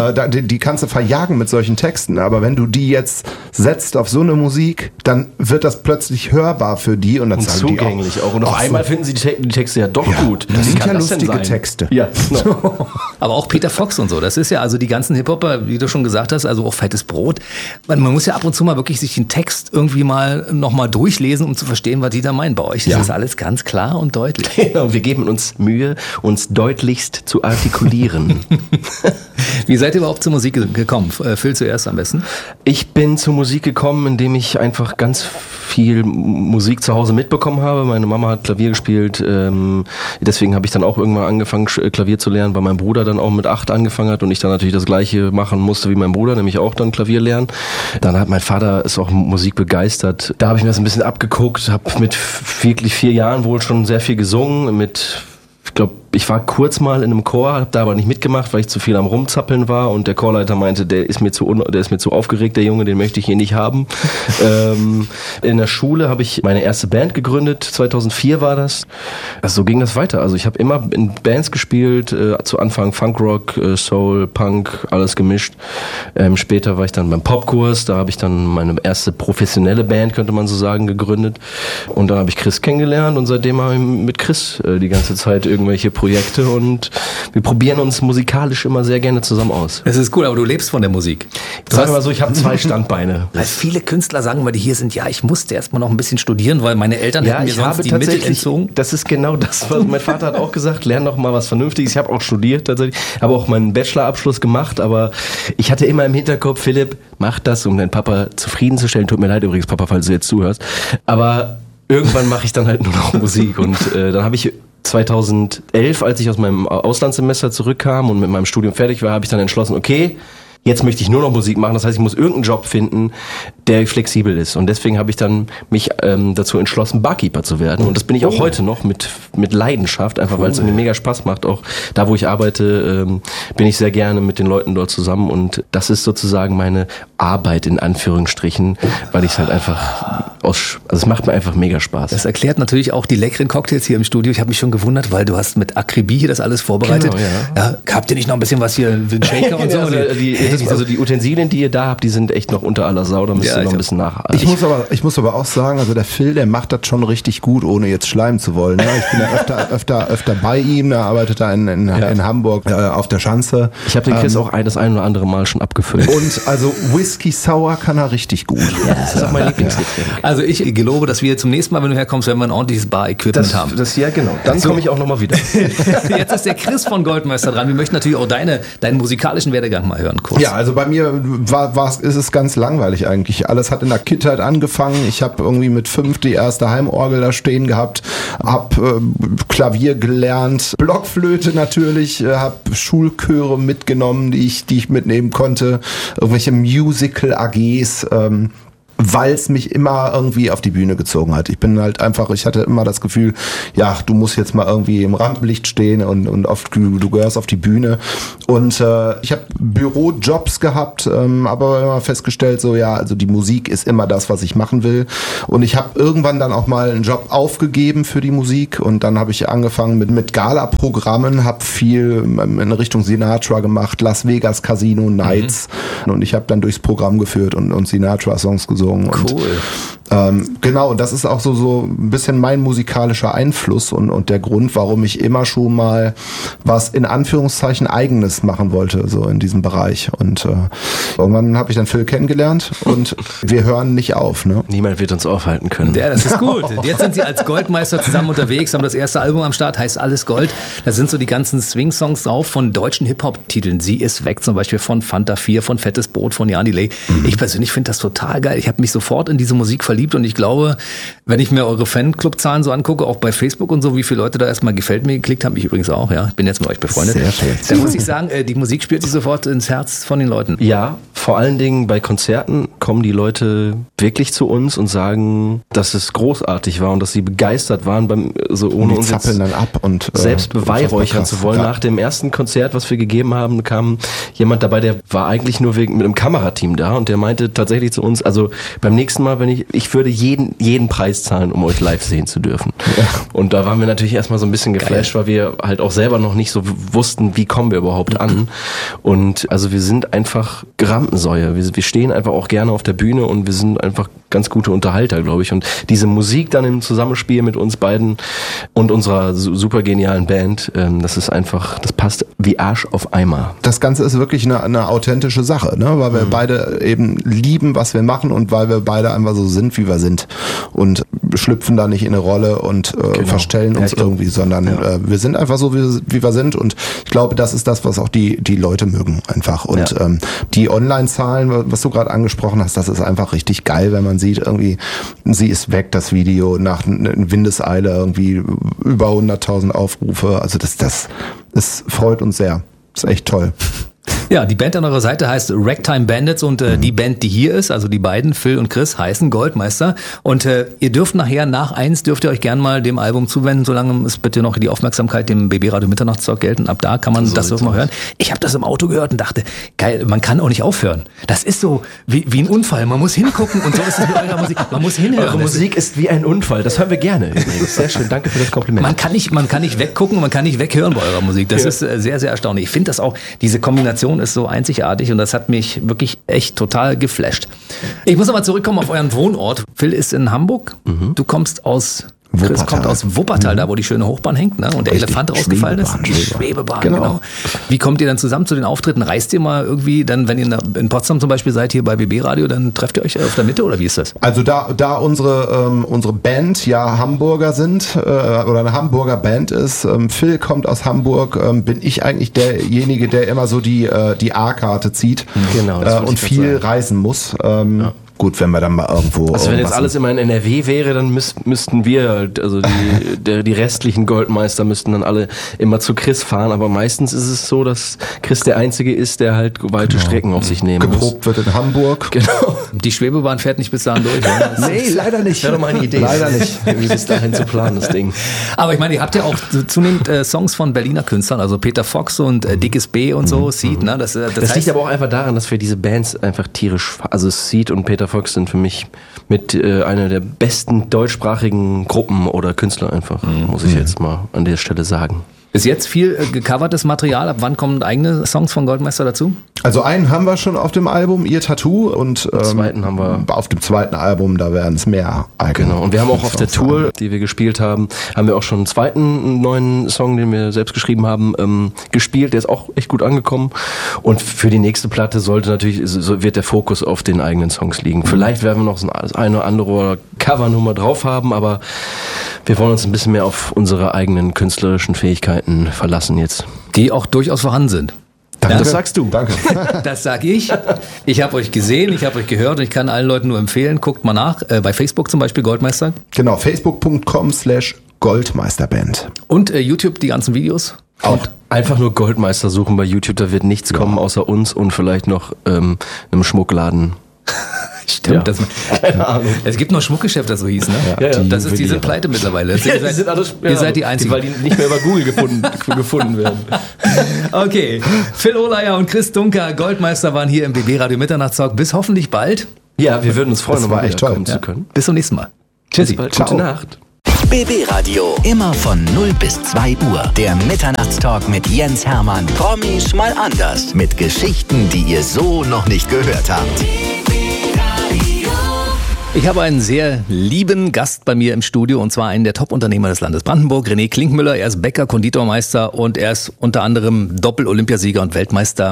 Die kannst du verjagen mit solchen Texten, aber wenn du die jetzt setzt auf so eine Musik, dann wird das plötzlich hörbar für die und dann sagen zugänglich die auch. Und auf einmal finden sie die Texte ja doch gut. Das sind ja lustige Texte. Ja, genau. Aber auch Peter Fox und so, das ist ja also die ganzen Hip-Hopper, wie du schon gesagt hast, also auch Fettes Brot. Man muss ja ab und zu mal wirklich sich den Text irgendwie mal nochmal durchlesen, um zu verstehen, was die da meinen. Bei euch ist das alles ganz klar und deutlich. Genau, wir geben uns Mühe, uns deutlichst zu artikulieren. Wie seid ihr überhaupt zur Musik gekommen? Phil zuerst am besten. Ich bin zur Musik gekommen, indem ich einfach ganz viel Musik zu Hause mitbekommen habe. Meine Mama hat Klavier gespielt, deswegen habe ich dann auch irgendwann angefangen, Klavier zu lernen, weil mein Bruder dann auch mit 8 angefangen hat und ich dann natürlich das Gleiche machen musste wie mein Bruder, nämlich auch dann Klavier lernen. Dann hat mein Vater ist auch Musik begeistert. Da habe ich mir das ein bisschen abgeguckt, habe mit wirklich 4 Jahren wohl schon sehr viel gesungen, ich glaube, ich war kurz mal in einem Chor, habe da aber nicht mitgemacht, weil ich zu viel am Rumzappeln war und der Chorleiter meinte, der ist mir zu aufgeregt, der Junge, den möchte ich hier nicht haben. In der Schule habe ich meine erste Band gegründet, 2004 war das. Also so ging das weiter. Also ich habe immer in Bands gespielt, zu Anfang Funkrock, Soul, Punk, alles gemischt. Später war ich dann beim Popkurs, da habe ich dann meine erste professionelle Band, könnte man so sagen, gegründet. Und dann habe ich Chris kennengelernt und seitdem habe ich mit Chris die ganze Zeit irgendwelche Projekte und wir probieren uns musikalisch immer sehr gerne zusammen aus. Das ist cool, aber du lebst von der Musik. Sag mal so, ich habe 2 Standbeine. Weil viele Künstler sagen, weil die hier sind, ja, ich musste erst mal noch ein bisschen studieren, weil meine Eltern hätten mir sonst die Mittel entzogen. Das ist genau das, was mein Vater hat auch gesagt, lern doch mal was Vernünftiges. Ich habe auch studiert tatsächlich, habe auch meinen Bachelorabschluss gemacht, aber ich hatte immer im Hinterkopf, Philipp, mach das, um deinen Papa zufriedenzustellen. Tut mir leid übrigens, Papa, falls du jetzt zuhörst. Aber irgendwann mache ich dann halt nur noch Musik und dann habe ich 2011, als ich aus meinem Auslandssemester zurückkam und mit meinem Studium fertig war, habe ich dann entschlossen, okay, jetzt möchte ich nur noch Musik machen. Das heißt, ich muss irgendeinen Job finden, der flexibel ist. Und deswegen habe ich dann mich dazu entschlossen, Barkeeper zu werden. Und das bin ich auch heute noch mit Leidenschaft, einfach weil es mir mega Spaß macht. Auch da, wo ich arbeite, bin ich sehr gerne mit den Leuten dort zusammen. Und das ist sozusagen meine Arbeit in Anführungsstrichen, weil ich es halt einfach es macht mir einfach mega Spaß. Das erklärt natürlich auch die leckeren Cocktails hier im Studio. Ich habe mich schon gewundert, weil du hast mit Akribie hier das alles vorbereitet. Genau, ja. Habt ihr nicht noch ein bisschen was hier, den Shaker und so? Also die Utensilien, die ihr da habt, die sind echt noch unter aller Sau, da müsst ihr noch ein bisschen nach. Ich muss aber auch sagen, also der Phil, der macht das schon richtig gut, ohne jetzt schleimen zu wollen. Ne? Ich bin ja öfter bei ihm, der arbeitet da in Hamburg auf der Schanze. Ich habe den Chris auch das ein oder andere Mal schon abgefüllt. Und also Whisky Sour kann er richtig gut. Ja, das ist auch mein Lieblingsgetränk. Also ich gelobe, dass wir zum nächsten Mal, wenn du herkommst, wenn wir ein ordentliches Bar-Equipment haben. Ja, genau. Dann komme ich auch nochmal wieder. Jetzt ist der Chris von Goldmeister dran. Wir möchten natürlich auch deinen musikalischen Werdegang mal hören, kurz. Ja, also bei mir ist es ganz langweilig eigentlich. Alles hat in der Kindheit angefangen. Ich habe irgendwie mit 5 die erste Heimorgel da stehen gehabt, habe Klavier gelernt, Blockflöte natürlich, habe Schulchöre mitgenommen, die ich mitnehmen konnte, irgendwelche Musical-AGs, weil es mich immer irgendwie auf die Bühne gezogen hat. Ich hatte immer das Gefühl, ja, du musst jetzt mal irgendwie im Rampenlicht stehen und du gehörst auf die Bühne. Und ich habe Bürojobs gehabt, aber immer festgestellt, so ja, also die Musik ist immer das, was ich machen will. Und ich habe irgendwann dann auch mal einen Job aufgegeben für die Musik und dann habe ich angefangen mit Gala-Programmen, habe viel in Richtung Sinatra gemacht, Las Vegas Casino Nights und ich habe dann durchs Programm geführt und Sinatra-Songs gesungen. Cool. Genau, und das ist auch so ein bisschen mein musikalischer Einfluss und der Grund, warum ich immer schon mal was in Anführungszeichen Eigenes machen wollte, so in diesem Bereich. Und irgendwann habe ich dann Phil kennengelernt und wir hören nicht auf. Ne? Niemand wird uns aufhalten können. Ja, das ist gut. Jetzt sind sie als Goldmeister zusammen unterwegs, haben das erste Album am Start, heißt Alles Gold. Da sind so die ganzen Swing-Songs drauf von deutschen Hip-Hop-Titeln. Sie ist weg, zum Beispiel von Fanta 4, von Fettes Brot, von Jan Delay. Ich persönlich finde das total geil. Ich habe mich sofort in diese Musik verliebt und ich glaube, wenn ich mir eure Fanclub-Zahlen so angucke, auch bei Facebook und so, wie viele Leute da erstmal gefällt mir geklickt haben, ich übrigens auch, ja, ich bin jetzt mit euch befreundet. Sehr schön. Dann muss ich sagen, die Musik spielt sich sofort ins Herz von den Leuten. Ja, vor allen Dingen bei Konzerten kommen die Leute wirklich zu uns und sagen, dass es großartig war und dass sie begeistert waren, ohne uns zappeln dann ab und selbst beweihräuchern zu wollen. Ja. Nach dem ersten Konzert, was wir gegeben haben, kam jemand dabei, der war eigentlich nur mit einem Kamerateam da und der meinte tatsächlich zu uns, also beim nächsten Mal, ich würde jeden Preis zahlen, um euch live sehen zu dürfen. Ja. Und da waren wir natürlich erstmal so ein bisschen geflasht, weil wir halt auch selber noch nicht so wussten, wie kommen wir überhaupt an. Und also wir sind einfach Rampensäue. Wir stehen einfach auch gerne auf der Bühne und wir sind einfach ganz gute Unterhalter, glaube ich. Und diese Musik dann im Zusammenspiel mit uns beiden und unserer super genialen Band, das passt wie Arsch auf Eimer. Das Ganze ist wirklich eine authentische Sache, ne? Weil wir beide eben lieben, was wir machen und weil wir beide einfach so sind, wie wir sind und schlüpfen da nicht in eine Rolle und verstellen uns irgendwie, sondern wir sind einfach so, wie wir sind und ich glaube, das ist das, was auch die Leute mögen einfach und die Online-Zahlen, was du gerade angesprochen hast, das ist einfach richtig geil, wenn man sieht, irgendwie, sie ist weg, das Video, nach Windeseile irgendwie über 100.000 Aufrufe, also das freut uns sehr, das ist echt toll. Ja, die Band an eurer Seite heißt Ragtime Bandits und die Band, die hier ist, also die beiden, Phil und Chris, heißen Goldmeister. Und ihr dürft nachher, nach 1, dürft ihr euch gern mal dem Album zuwenden, solange es bitte noch die Aufmerksamkeit dem BB Radio Mitternachtstalk gelten. Ab da kann man das auch mal hören. Ich habe das im Auto gehört und dachte, geil, man kann auch nicht aufhören. Das ist so wie ein Unfall. Man muss hingucken und so ist es mit eurer Musik. Man muss hinhören. Eure Musik ist wie ein Unfall. Das hören wir gerne übrigens. Sehr schön, danke für das Kompliment. Man kann nicht weggucken, man kann nicht weghören bei eurer Musik. Das ist sehr, sehr erstaunlich. Ich finde das auch, diese Kombination ist so einzigartig und das hat mich wirklich echt total geflasht. Ich muss aber zurückkommen auf euren Wohnort. Phil ist in Hamburg. Du kommst aus Chris kommt aus Wuppertal, da wo die schöne Hochbahn hängt, ne? Und der Elefant rausgefallen ist. Die Schwebebahn, genau. Wie kommt ihr dann zusammen zu den Auftritten? Reist ihr mal irgendwie dann, wenn ihr in Potsdam zum Beispiel seid, hier bei BB Radio, dann trefft ihr euch auf der Mitte oder wie ist das? Also da unsere Band ja Hamburger sind oder eine Hamburger Band ist, Phil kommt aus Hamburg, bin ich eigentlich derjenige, der immer so die A-Karte zieht und viel reisen muss. Gut, wenn wir dann mal irgendwo... Also wenn jetzt alles immer in NRW wäre, dann müssten wir, also die restlichen Goldmeister müssten dann alle immer zu Chris fahren, aber meistens ist es so, dass Chris der Einzige ist, der halt weite Strecken auf sich nehmen muss. Geprobt wird in Hamburg. Genau. Die Schwebebahn fährt nicht bis dahin durch. Oder? Nee, leider nicht. Das wäre doch mal eine Idee. Leider nicht. Wie bis dahin zu planen, das Ding. Aber ich meine, ihr habt ja auch zunehmend Songs von Berliner Künstlern, also Peter Fox und Dickes B und so, Seed, ne? Das liegt aber auch einfach daran, dass wir diese Bands einfach tierisch, also Seed und Peter Erfolg sind für mich mit einer der besten deutschsprachigen Gruppen oder Künstler einfach, muss ich jetzt mal an der Stelle sagen. Ist jetzt viel gecovertes Material. Ab wann kommen eigene Songs von Goldmeister dazu? Also einen haben wir schon auf dem Album, Ihr Tattoo, und zweiten haben wir auf dem zweiten Album, da werden es mehr eigene. Genau, und wir haben auch auf der Tour, die wir gespielt haben, haben wir auch schon einen zweiten neuen Song, den wir selbst geschrieben haben, gespielt. Der ist auch echt gut angekommen. Und für die nächste Platte wird der Fokus auf den eigenen Songs liegen. Vielleicht werden wir noch so eine oder andere Covernummer drauf haben, aber wir wollen uns ein bisschen mehr auf unsere eigenen künstlerischen Fähigkeiten verlassen jetzt. Die auch durchaus vorhanden sind. Danke. Das sagst du. Danke. Das sag ich. Ich habe euch gesehen, ich habe euch gehört und ich kann allen Leuten nur empfehlen, guckt mal nach. Bei Facebook zum Beispiel Goldmeister. Genau, facebook.com/Goldmeisterband. Und YouTube die ganzen Videos. Auch einfach nur Goldmeister suchen bei YouTube, da wird nichts kommen außer uns und vielleicht noch einem Schmuckladen. Stimmt, keine Ahnung. Es gibt noch Schmuckgeschäfte, das so hieß, ne? Ja. Die sind pleite mittlerweile. Ihr seid die Einzigen. Weil die nicht mehr über Google gefunden werden. Okay, Phil Ohleier und Chris Dunker, Goldmeister, waren hier im BB Radio Mitternachtstalk. Bis hoffentlich bald. Ja, wir würden uns freuen, das war echt toll, zu können. Bis zum nächsten Mal. Tschüssi. Gute Nacht. BB Radio. Immer von 0 bis 2 Uhr. Der Mitternachtstalk mit Jens Hermann. Promis mal anders. Mit Geschichten, die ihr so noch nicht gehört habt. Ich habe einen sehr lieben Gast bei mir im Studio, und zwar einen der Top-Unternehmer des Landes Brandenburg, René Klinkmüller. Er ist Bäcker, Konditormeister und er ist unter anderem Doppel-Olympiasieger und Weltmeister